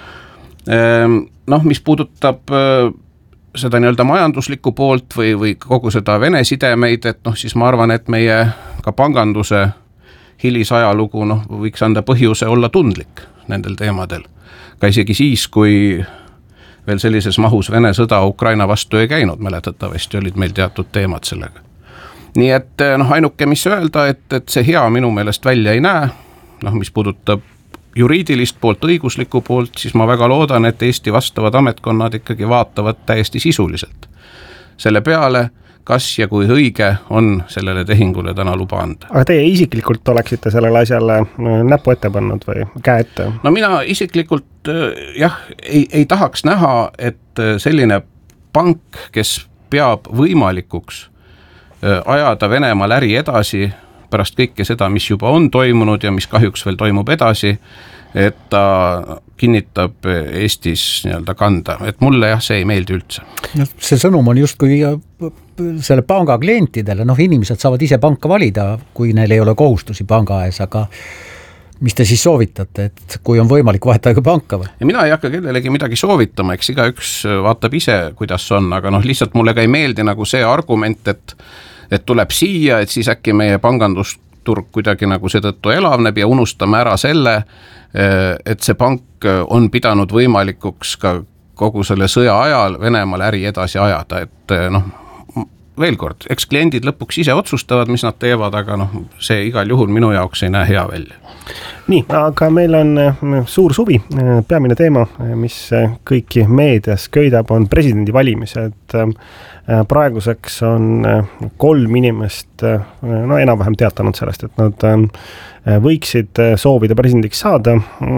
[SPEAKER 4] Noh, mis puudutab seda nii-öelda majanduslikku poolt või, või kogu seda Vene sidemeid, et noh, siis ma arvan, et meie ka panganduse hilisajalugu noh, võiks anda põhjuse olla tundlik nendel teemadel. Ka isegi siis, kui veel sellises mahus Vene sõda Ukraina vastu ei käinud, mäletatavasti olid meil teatud teemad sellega. Nii et noh, ainuke mis öelda, et, et see hea minu meelest välja ei näe, noh mis puudutab juriidilist poolt, õiguslikku poolt, siis ma väga loodan, et Eesti vastavad ametkonnad ikkagi vaatavad täiesti sisuliselt selle peale, kas ja kui õige on sellele tehingule täna luba anda.
[SPEAKER 5] Aga teie isiklikult oleksite sellele asjale näpu ette pannud või käe ette?
[SPEAKER 4] No mina isiklikult jah, ei, ei tahaks näha, et selline pank, kes peab võimalikuks ajada Venemaal äri edasi pärast kõike seda, mis juba on toimunud ja mis kahjuks veel toimub edasi, et ta kinnitab Eestis nii-öelda kanda, et mulle jah, see ei meeldi üldse.
[SPEAKER 3] See sõnum on just kui selle panga klientidele, noh inimesed saavad ise panka valida, kui neil ei ole kohustusi panga ees, aga mis te siis soovitate, et kui on võimalik vahetada panka või?
[SPEAKER 4] Ja mina ei hakka kellelegi midagi soovitama, eks iga üks vaatab ise, kuidas on, aga noh, lihtsalt mulle ka ei meeldi nagu see argument, et et tuleb siia, et siis äkki meie pangandusturg kuidagi nagu seetõttu elavneb ja unustame ära selle, et see pank on pidanud võimalikuks ka kogu selle sõja ajal Venemaal äri edasi ajada, et noh, veel kord, eks kliendid lõpuks ise otsustavad, mis nad teevad, aga noh, see igal juhul minu jaoks ei näe hea välja.
[SPEAKER 5] Nii, aga meil on suur suvi, peamine teema, mis kõiki meedias köidab, on presidendi valimised. Praeguseks on kolm inimest no enam-vähem teatanud sellest, et nad võiksid soovida presidendiks saada.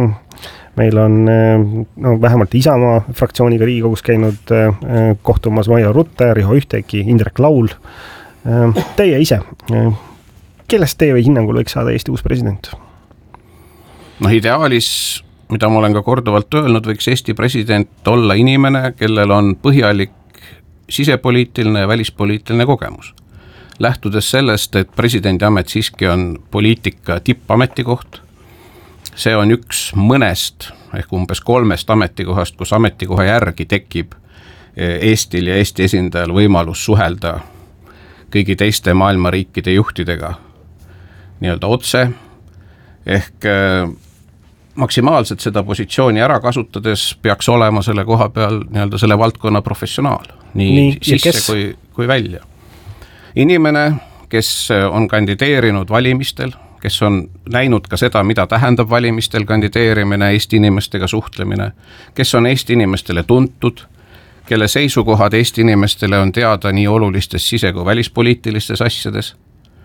[SPEAKER 5] Meil on no, vähemalt Isamaa fraktsiooniga Riigikogus käinud kohtumas Maia Rutte, Riho Ühtegi, Indrek Laul. Teie ise, kellest teie hinnangul võiks saada Eesti uus president?
[SPEAKER 4] No ideaalis, mida ma olen ka korduvalt öelnud, võiks Eesti president olla inimene, kellel on põhjalik sisepoliitiline ja välispoliitiline kogemus. Lähtudes sellest, et presidendi amet siiski on poliitika tippametikoht, see on üks mõnest ehk umbes kolmest ametikohast, kus ametikoha järgi tekib Eestil ja Eesti esindajal võimalus suhelda kõigi teiste maailma riikide juhtidega nii-öelda otse, ehk maksimaalselt seda positsiooni ära kasutades peaks olema selle koha peal nii-öelda selle valdkonna professionaal, nii, nii sisse kes? kui, kui välja. Inimene, kes on kandideerinud valimistel, kes on näinud ka seda, mida tähendab valimistel kandideerimine, Eesti inimestega suhtlemine, kes on Eesti inimestele tuntud, kelle seisukohad Eesti inimestele on teada nii olulistes sise- kui välispoliitilistes asjades.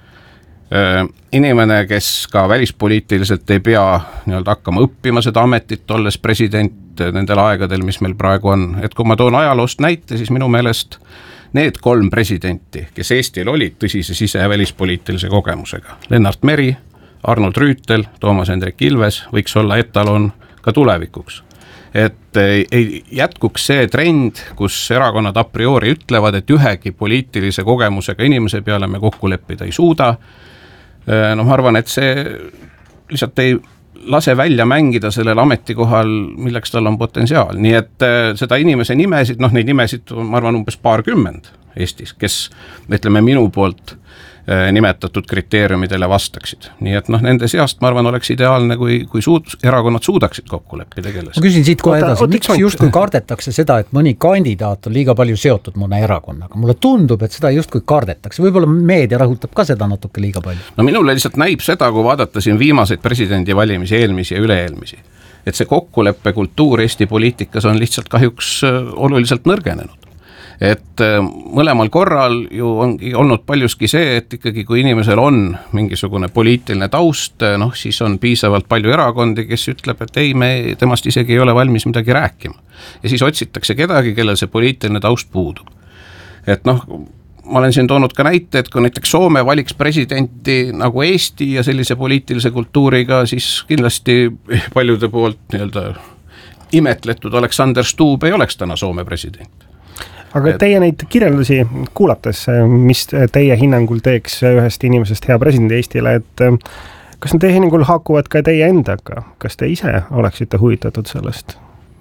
[SPEAKER 4] Inimene, kes ka välispoliitiliselt ei pea nii-öelda hakkama õppima seda ametit, olles president nendel aegadel, mis meil praegu on. Et kui ma toon ajaloost näite, siis minu meelest need kolm presidenti, kes Eestil olid tõsise sise- ja välispoliitilise kogemusega, Lennart Meri, Arnold Rüütel, Toomas Hendrik Ilves, võiks olla etalon ka tulevikuks. Et ei jätkuks see trend, kus erakonnad a priori ütlevad, et ühegi poliitilise kogemusega inimese peale me kokku leppida ei suuda. No ma arvan, et see lihtsalt ei lase välja mängida sellel ametikohal, milleks tal on potentsiaal. Nii et seda inimese nimesid, noh neid nimesid ma arvan umbes paarkümmend Eestis, kes ütleme minu poolt nimetatud kriteeriumidele vastaksid. Nii et noh, nende seast ma arvan oleks ideaalne, kui, kui suud, erakonnad suudaksid kokku leppida keeles.
[SPEAKER 3] Ma küsin siit kohe edasi, miks justkui kardetakse seda, et mõni kandidaat on liiga palju seotud mõne erakonnaga? Mulle tundub, et seda justkui kardetakse. Võib-olla meedia rõhutab ka seda natuke liiga palju.
[SPEAKER 4] No minule lihtsalt näib seda, kui vaadata siin viimaseid presidendi valimisi, eelmisi ja üle-eelmisi. Et see kokkuleppe kultuur Eesti poliitikas on lihtsalt kahjuks oluliselt nõrgenenud. et mõlemal korral ju ongi olnud paljuski see, et ikkagi kui inimesel on mingisugune poliitiline taust, noh siis on piisavalt palju erakondi, kes ütleb, et ei, me temast isegi ei ole valmis midagi rääkima. Ja siis otsitakse kedagi, kellel see poliitiline taust puudub. Et noh, ma olen siin toonud ka näite, et kui näiteks Soome valiks presidenti nagu Eesti ja sellise poliitilise kultuuriga, siis kindlasti paljude poolt nii-öelda imetletud Alexander Stubb ei oleks täna Soome president.
[SPEAKER 5] Aga teie neid kirjeldusi kuulates, mis teie hinnangul teeks ühest inimesest hea presidendi Eestile, et kas need teie hinnangul haakuvad ka teie endaga? Kas te ise oleksite huvitatud sellest?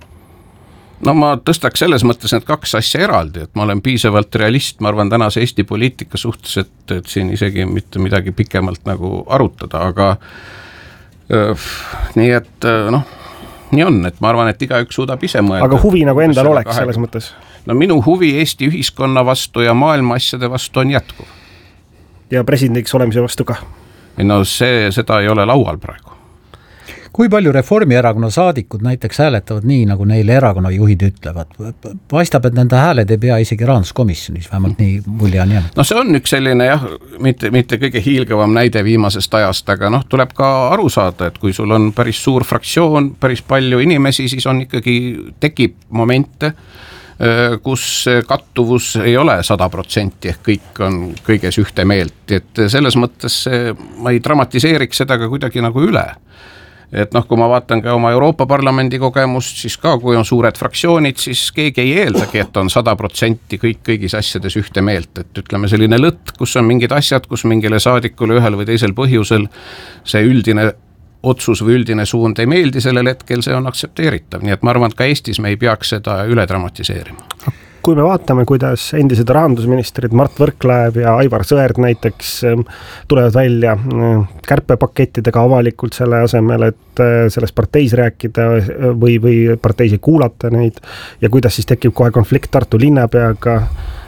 [SPEAKER 4] No ma tõstaks selles mõttes need kaks asja eraldi, et ma olen piisavalt realist, ma arvan tänase Eesti poliitika suhtes, et, et siin isegi mitte midagi pikemalt nagu arutada, aga öö, nii et noh, nii on, et ma arvan, et igaüks suudab ise mõelda.
[SPEAKER 5] Aga huvi nagu endal oleks kahega. Selles mõttes?
[SPEAKER 4] No minu huvi Eesti ühiskonna vastu ja maailma asjade vastu on jätkuv.
[SPEAKER 5] Ja presidendiks olemise vastu ka?
[SPEAKER 4] No see, seda ei ole laual praegu.
[SPEAKER 3] Kui palju Reformierakonna saadikud näiteks hääletavad nii, nagu neile erakonna juhid ütlevad? Paistab, et nende hääled ei pea isegi rahanduskomisjonis, vähemalt nii mulje on jäänud.
[SPEAKER 4] No see on üks selline jah, mitte, mitte kõige hiilgavam näide viimasest ajast, aga noh, tuleb ka aru saada, et kui sul on päris suur fraktsioon, päris palju inimesi, siis on ikkagi, tekib momente, kus kattuvus ei ole sada protsenti ehk kõik on kõiges ühte meelt, et selles mõttes ma ei dramatiseeriks seda ka kuidagi nagu üle. Et noh, kui ma vaatan ka oma Euroopa Parlamendi kogemust, siis ka kui on suured fraktsioonid, siis keegi ei eeldagi, et on sada protsenti kõik kõigis asjades ühte meelt, et ütleme selline lõtt, kus on mingid asjad, kus mingile saadikule ühel või teisel põhjusel see üldine otsus või üldine suund ei meeldi sellel hetkel, see on aktsepteeritav, nii et ma arvan, et ka Eestis me ei peaks seda üle dramatiseerima.
[SPEAKER 5] Kui me vaatame, kuidas endised rahandusministrid Mart Võrklaev ja Aivar Sõerd näiteks tulevad välja kärpepakettidega avalikult selle asemel, et selles parteis rääkida või, või parteis ei kuulata neid ja kuidas siis tekib kohe konflikt Tartu linnapeaga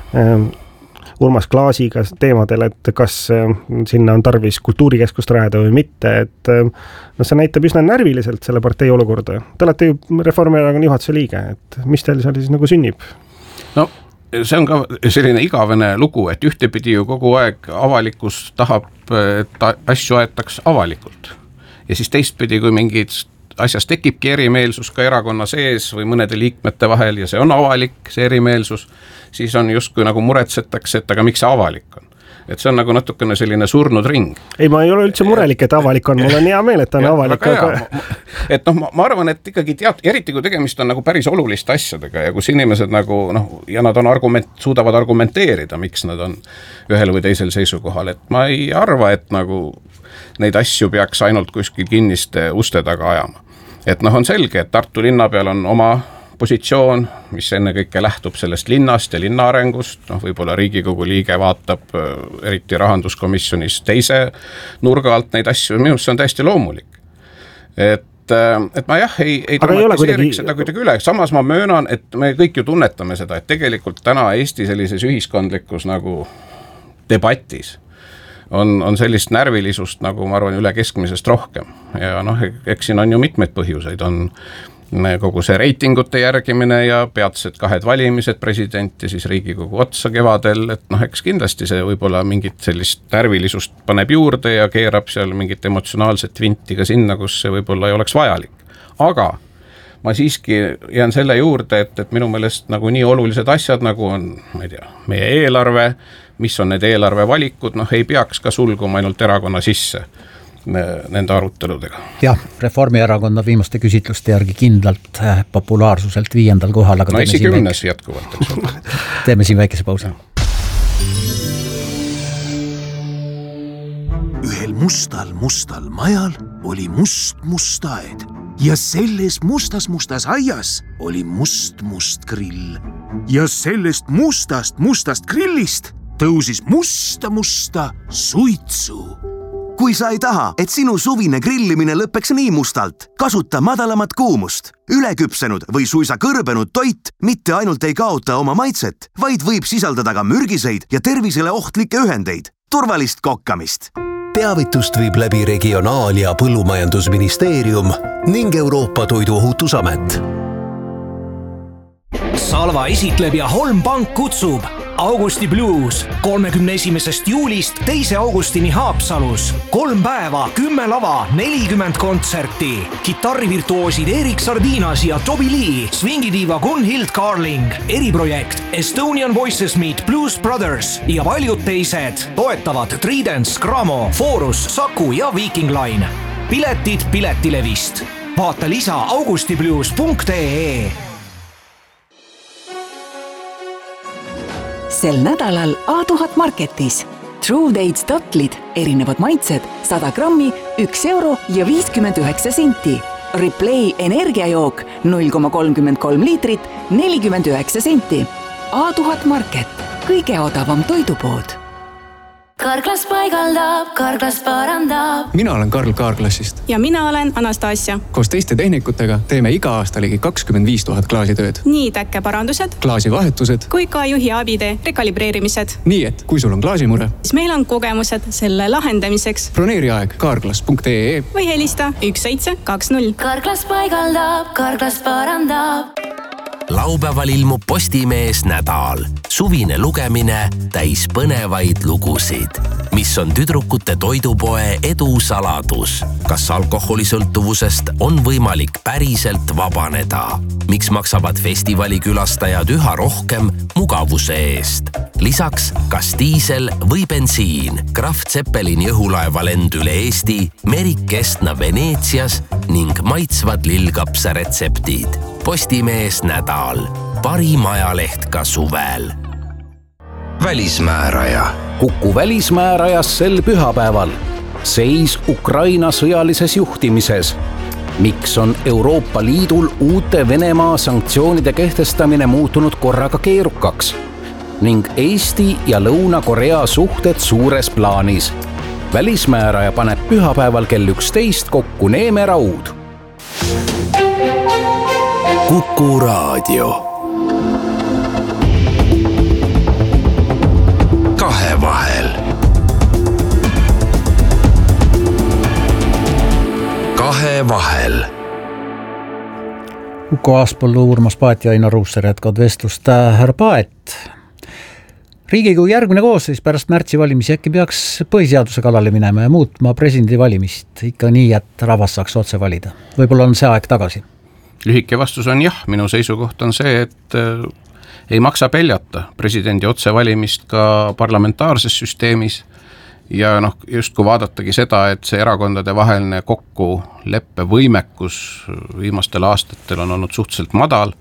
[SPEAKER 5] Urmas Klaasiga teemadel, et kas sinna on tarvis kultuurikeskust rajada või mitte, et no see näitab üsna närviliselt selle partei olukorda. Te olete ju Reformierakonna juhatuse liige, et mis teil seal siis nagu sünnib?
[SPEAKER 4] No see on ka selline igavene lugu, et ühtepidi ju kogu aeg avalikkus tahab, et asju aetaks avalikult. Ja siis teistpidi, kui mingid asjast tekibki erimeelsus ka erakonna sees või mõnede liikmete vahel ja see on avalik, see erimeelsus, siis on justkui nagu muretsetakse, et aga miks see avalik on. Et see on nagu natukene selline surnud ring.
[SPEAKER 5] Ei, ma ei ole üldse murelik, et avalik on, mul on hea meel, et ta on ja, avalik. Aga...
[SPEAKER 4] Et noh, ma, ma arvan, et ikkagi tead, eriti kui tegemist on nagu päris oluliste asjadega ja kus inimesed nagu noh, ja nad on argument, suudavad argumenteerida, miks nad on ühel või teisel seisukohal, et ma ei arva, et nagu neid asju peaks ainult kuskil kinniste uste taga ajama. Et noh, on selge, et Tartu linna peal on oma positsioon, mis enne kõike lähtub sellest linnast ja linna arengust, noh võib-olla Riigikogu liige vaatab eriti rahanduskomisjonis teise nurga alt neid asju, minust see on täiesti loomulik. Et, et ma jah, ei, ei dramatiseeriks seda kuidagi üle, samas ma möönan, et me kõik ju tunnetame seda, et tegelikult täna Eesti sellises ühiskondlikus nagu debatis on, on sellist närvilisust nagu ma arvan üle keskmisest rohkem ja noh, eks siin on ju mitmeid põhjuseid, on kogu see reitingute järgimine ja peatsed kahed valimised president ja siis Riigikogu otsa kevadel, et noh, eks kindlasti see võib-olla mingit sellist närvilisust paneb juurde ja keerab seal mingit emotsionaalset vinti ka sinna, kus see võib-olla ei oleks vajalik. Aga ma siiski jään selle juurde, et, et minu meelest nagu nii olulised asjad, nagu on, ma ei tea, meie eelarve, mis on need eelarve valikud, noh ei peaks ka sulguma ainult erakonna sisse nende aruteludega.
[SPEAKER 3] Jah, Reformierakonna viimaste küsitluste järgi kindlalt populaarsuselt viiendal kohal. Aga
[SPEAKER 4] no esi kümnes jätkuvalt, eks ole.
[SPEAKER 3] Teeme siin väikese pausi.
[SPEAKER 12] Ühel mustal mustal majal oli must must aed ja selles mustas mustas aias oli must must grill. Ja sellest mustast mustast grillist tõusis musta musta suitsu.
[SPEAKER 13] Kui sa ei taha, et sinu suvine grillimine lõppeks nii mustalt, kasuta madalamat kuumust. Üleküpsenud või suisa kõrbenud toit mitte ainult ei kaota oma maitset, vaid võib sisaldada ka mürgiseid ja tervisele ohtlikke ühendeid. Turvalist kokkamist!
[SPEAKER 14] Teavitust viib läbi Regionaal- ja Põllumajandusministeerium ning Euroopa Toiduohutusamet.
[SPEAKER 15] Salva esitleb ja Holm Pank kutsub Augusti Blues kolmekümne esimesest juulist teise augustini Haapsalus. Kolm päeva, kümme lava, nelikümmend kontserti. Kitarrivirtuoosid Erik Sardinas ja Toby Lee, swingidiiva Gunhild Carling, eriprojekt Estonian Voices Meet Blues Brothers ja paljud teised toetavad Tridents, Gramo, Forus, Saku ja Viking Line. Piletid Piletilevist. Vaata lisa augustiblues punkt ee.
[SPEAKER 16] Sel nädalal A tuhat Marketis. True Dates tatlid, erinevad maitsed, sada grammi, üks euro ja viiskümmend üheksa senti. Replay energiajook, null koma kolmkümmend kolm liitrit, nelikümmend üheksa senti. A tuhat Market, kõige odavam toidupood.
[SPEAKER 7] Karklas paigaldab, Karklas parandab.
[SPEAKER 17] Mina olen Karl Kaarklassist.
[SPEAKER 18] Ja mina olen Anastasia.
[SPEAKER 17] Koos teiste tehnikutega teeme iga aasta ligi kakskümmend viis tuhat klaasitööd.
[SPEAKER 18] Nii täkkeparandused,
[SPEAKER 17] klaasivahetused
[SPEAKER 18] kui ka juhi abide rekalibreerimised.
[SPEAKER 17] Nii et, kui sul on klaasimure,
[SPEAKER 18] siis meil on kogemused selle lahendamiseks.
[SPEAKER 17] Broneeri aeg karklas punkt ee
[SPEAKER 18] või helista üks seitse kaks null.
[SPEAKER 7] Karklas paigaldab, Karklas parandab.
[SPEAKER 2] Laupäeval ilmub Postimees nädal. Suvine lugemine täis põnevaid lugusid. Mis on tüdrukute toidupoe edu saladus? Kas alkoholisõltuvusest on võimalik päriselt vabaneda? Miks maksavad festivali külastajad üha rohkem mugavuse eest? Lisaks, kas diisel või bensiin? Kraft Zeppelini õhulaeva lend üle Eesti, Merik Kestna Veneetsias ning maitsvad lillkapsa retseptid. Postimees nädal. Parim ajaleht ka suvel.
[SPEAKER 19] Välismääraja. Kuku välismäärajas sel pühapäeval. Seis Ukraina sõjalises juhtimises. Miks on Euroopa Liidul uute Venemaa sanktsioonide kehtestamine muutunud korraga keerukaks? Ning Eesti ja Lõuna-Korea suhted suures plaanis. Välismääraja paneb pühapäeval kell üksteist kokku Neeme Raud.
[SPEAKER 14] Kuku raadio. Kahevahel. Kahevahel.
[SPEAKER 3] Uko Aaspõllu, Urmas Paet ja Ainar Ruussaar jätkavad vestlust. Härra Paet, Riigikogu järgmine koosseis pärast märtsi valimisi äkki peaks põhiseaduse kallale minema ja muutma presidendi valimist ikka nii, et rahvas saaks otse valida. Võib-olla on see aeg tagasi?
[SPEAKER 4] Lühike vastus on jah, minu seisukoht on see, et ei maksa peljata presidendi otsevalimist ka parlamentaarses süsteemis ja noh, just kui vaadatagi seda, et see erakondade vaheline kokkuleppe võimekus viimastel aastatel on olnud suhteliselt madal,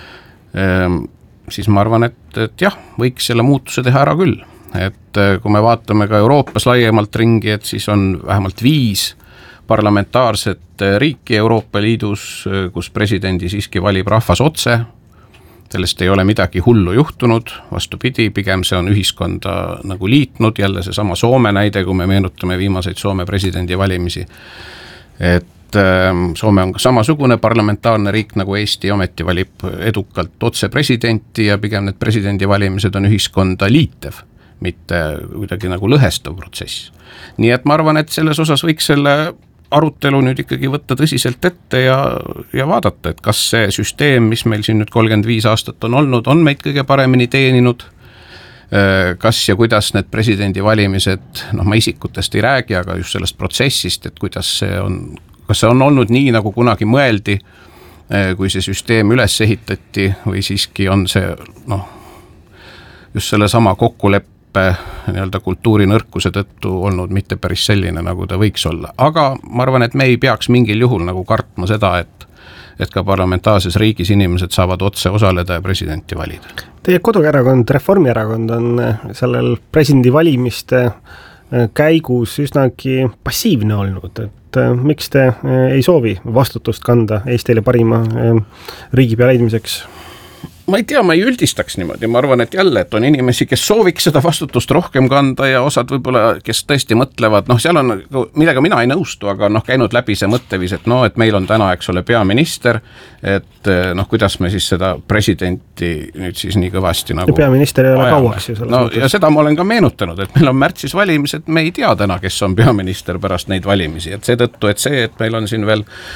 [SPEAKER 4] siis ma arvan, et, et jah, võiks selle muutuse teha ära küll. Et kui me vaatame ka Euroopas laiemalt ringi, et siis on vähemalt viis parlamentaarset riiki Euroopa Liidus, kus presidendi siiski valib rahvas otse. Sellest ei ole midagi hullu juhtunud, vastupidi, pigem see on ühiskonda nagu liitnud, jälle see sama Soome näide, kui me meenutame viimaseid Soome presidendi valimisi. Et Soome on ka samasugune parlamentaarne riik nagu Eesti, ometi valib edukalt otse presidenti ja pigem need presidendi valimised on ühiskonda liitev, mitte kuidagi nagu lõhestav protsess. Nii et ma arvan, et selles osas võiks selle arutelu nüüd ikkagi võtta tõsiselt ette ja, ja vaadata, et kas see süsteem, mis meil siin nüüd kolmkümmend viis aastat on olnud, on meid kõige paremini teeninud, kas ja kuidas need presidendi valimised, noh ma isikutest ei räägi, aga just sellest protsessist, et kuidas see on, kas see on olnud nii, nagu kunagi mõeldi, kui see süsteem üles ehitati või siiski on see, noh, just selle sama kokkuleppe nii-öelda kultuurinõrkuse tõttu olnud mitte päris selline, nagu ta võiks olla. Aga ma arvan, et me ei peaks mingil juhul nagu kartma seda, et, et ka parlamentaarses riigis inimesed saavad otse osaleda ja presidenti valida.
[SPEAKER 5] Teie koduerakond, Reformierakond on sellel presidendi valimiste käigus üsnagi passiivne olnud, et miks te ei soovi vastutust kanda Eestile parima riigipea leidmiseks?
[SPEAKER 4] Ma ei tea, ma ei üldistaks niimoodi, ma arvan, et jälle, et on inimesi, kes sooviks seda vastutust rohkem kanda ja osad võib-olla, kes tõesti mõtlevad, noh seal on, millega mina ei nõustu, aga noh käinud läbi see mõttevis, et no, et meil on täna, eks ole, peaminister, et noh, kuidas me siis seda presidenti nüüd siis nii kõvasti nagu... Ja
[SPEAKER 5] peaminister ei ole kauaks ju selles
[SPEAKER 4] no,
[SPEAKER 5] mõttes.
[SPEAKER 4] Ja seda ma olen ka meenutanud, et meil on märtsis valimised, me ei tea täna, kes on peaminister pärast neid valimisi, et seetõttu, et see, et meil on siin veel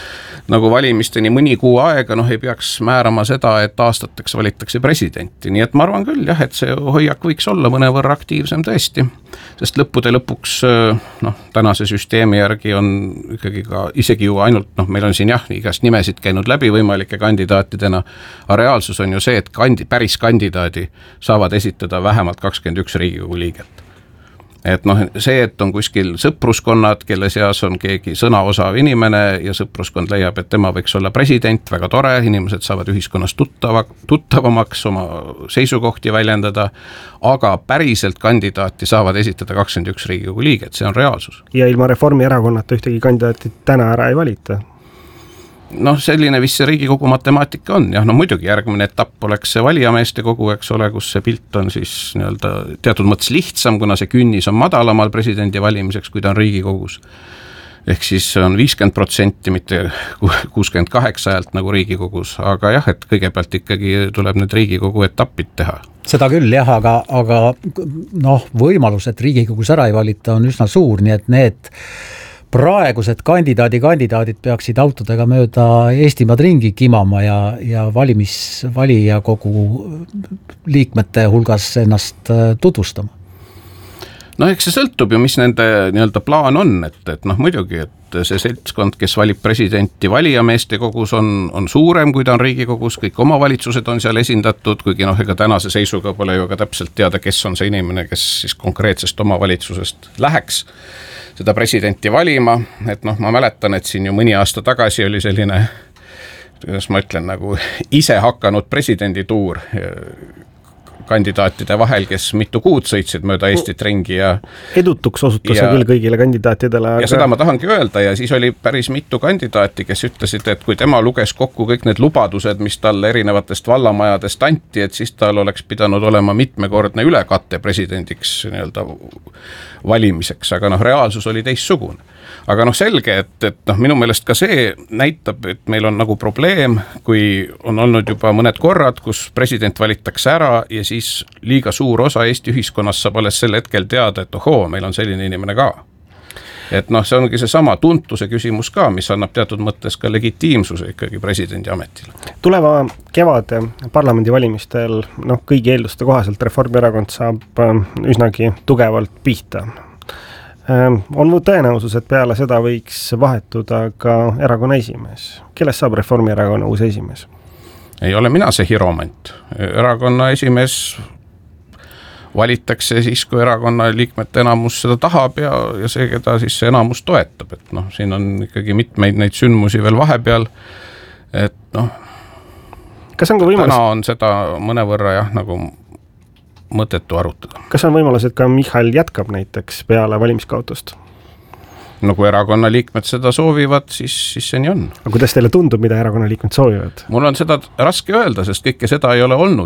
[SPEAKER 4] nagu valimisteni mõni kuu aega, noh ei peaks määrama seda, et aastateks valitakse presidenti, nii et ma arvan küll jah, et see hoiak võiks olla mõnevõrra aktiivsem tõesti, sest lõppude lõpuks noh, tänase süsteemi järgi on ikkagi ka isegi ju ainult, noh meil on siin jah, igast nimesid käinud läbi võimalike kandidaatidena, aga reaalsus on ju see, et kandi, päris kandidaadi saavad esitada vähemalt kakskümmend üks Riigikogu liiget. Et noh, see, et on kuskil sõpruskonnad, kelle seas on keegi sõnaosav inimene ja sõpruskond leiab, et tema võiks olla president, väga tore, inimesed saavad ühiskonnas tuttava, tuttavamaks oma seisukohti väljendada, aga päriselt kandidaati saavad esitada kakskümmend üks Riigikogu liiget, see on reaalsus.
[SPEAKER 5] Ja ilma Reformierakonnata ühtegi kandidaati täna ära ei valita?
[SPEAKER 4] Noh, selline vist see Riigikogu matemaatika on, jah, no muidugi järgmine etapp oleks see valijameeste kogu, eks ole, kus see pilt on siis nii-öelda teatud mõttes lihtsam, kuna see künnis on madalamal presidendi valimiseks, kui ta on Riigikogus. Ehk siis on viiskümmend protsenti, mitte kuuskümmend kaheksa häält nagu Riigikogus, aga jah, et kõigepealt ikkagi tuleb need Riigikogu etapid teha.
[SPEAKER 3] Seda küll jah, aga, aga noh, võimalus, et Riigikogus ära ei valita on üsna suur, nii et need praegused kandidaadi kandidaadid peaksid autodega mööda Eestimaad ringi kimama ja, ja valimis, valija kogu liikmete hulgas ennast tutvustama.
[SPEAKER 4] No eks see sõltub ju, mis nende nii-öelda plaan on, et, et noh muidugi, et see seltskond, kes valib presidenti valijameeste kogus on, on suurem, kui ta on Riigikogus, kõik omavalitsused on seal esindatud, kuigi noh, ega tänase seisuga pole ju ka täpselt teada, kes on see inimene, kes siis konkreetsest omavalitsusest läheks seda presidenti valima, et noh, ma mäletan, et siin ju mõni aasta tagasi oli selline, kuidas ma ütlen, nagu ise hakanud presidendituur kandidaatide vahel, kes mitu kuud sõitsid mööda Eestit ringi ja
[SPEAKER 5] edutuks osutus ja, küll kõigile kandidaatidele.
[SPEAKER 4] Ja aga... seda ma tahangi öelda ja siis oli päris mitu kandidaati, kes ütlesid, et kui tema luges kokku kõik need lubadused, mis talle erinevatest vallamajadest anti, et siis tal oleks pidanud olema mitmekordne ülekatte presidendiks nii-öelda valimiseks, aga noh, reaalsus oli teistsugune. Aga noh, selge, et, et noh, minu meelest ka see näitab, et meil on nagu probleem, kui on olnud juba mõned korrad, kus president valitakse ära ja siis liiga suur osa Eesti ühiskonnas saab alles sel hetkel teada, et ohoo, meil on selline inimene ka. Et noh, see ongi see sama tuntuse küsimus ka, mis annab teatud mõttes ka legitiimsuse ikkagi presidendi ametile.
[SPEAKER 5] Tuleva kevade parlamendivalimistel noh, kõigi eelduste kohaselt Reformierakond saab üsnagi tugevalt pihta. On tõenäosus, et peale seda võiks vahetuda ka erakonna esimees. Kellest saab Reformierakonna uus esimees?
[SPEAKER 4] Ei ole mina see hiromant. Erakonna esimees valitakse siis, kui erakonna liikmete enamus seda tahab ja, ja see, keda siis see enamus toetab. Et noh, siin on ikkagi mitmeid neid sündmusi veel vahepeal, et noh,
[SPEAKER 5] kas on ka võimalus...
[SPEAKER 4] täna on seda mõnevõrra jah, nagu mõtetu arutada.
[SPEAKER 5] Kas on võimalus, et ka Michal jätkab näiteks peale valimiskaotust?
[SPEAKER 4] No kui erakonna liikmed seda soovivad, siis, siis see nii on.
[SPEAKER 5] Aga kuidas teile tundub, mida erakonna liikmed soovivad?
[SPEAKER 4] Mul on seda raske öelda, sest kõike seda ei ole olnud.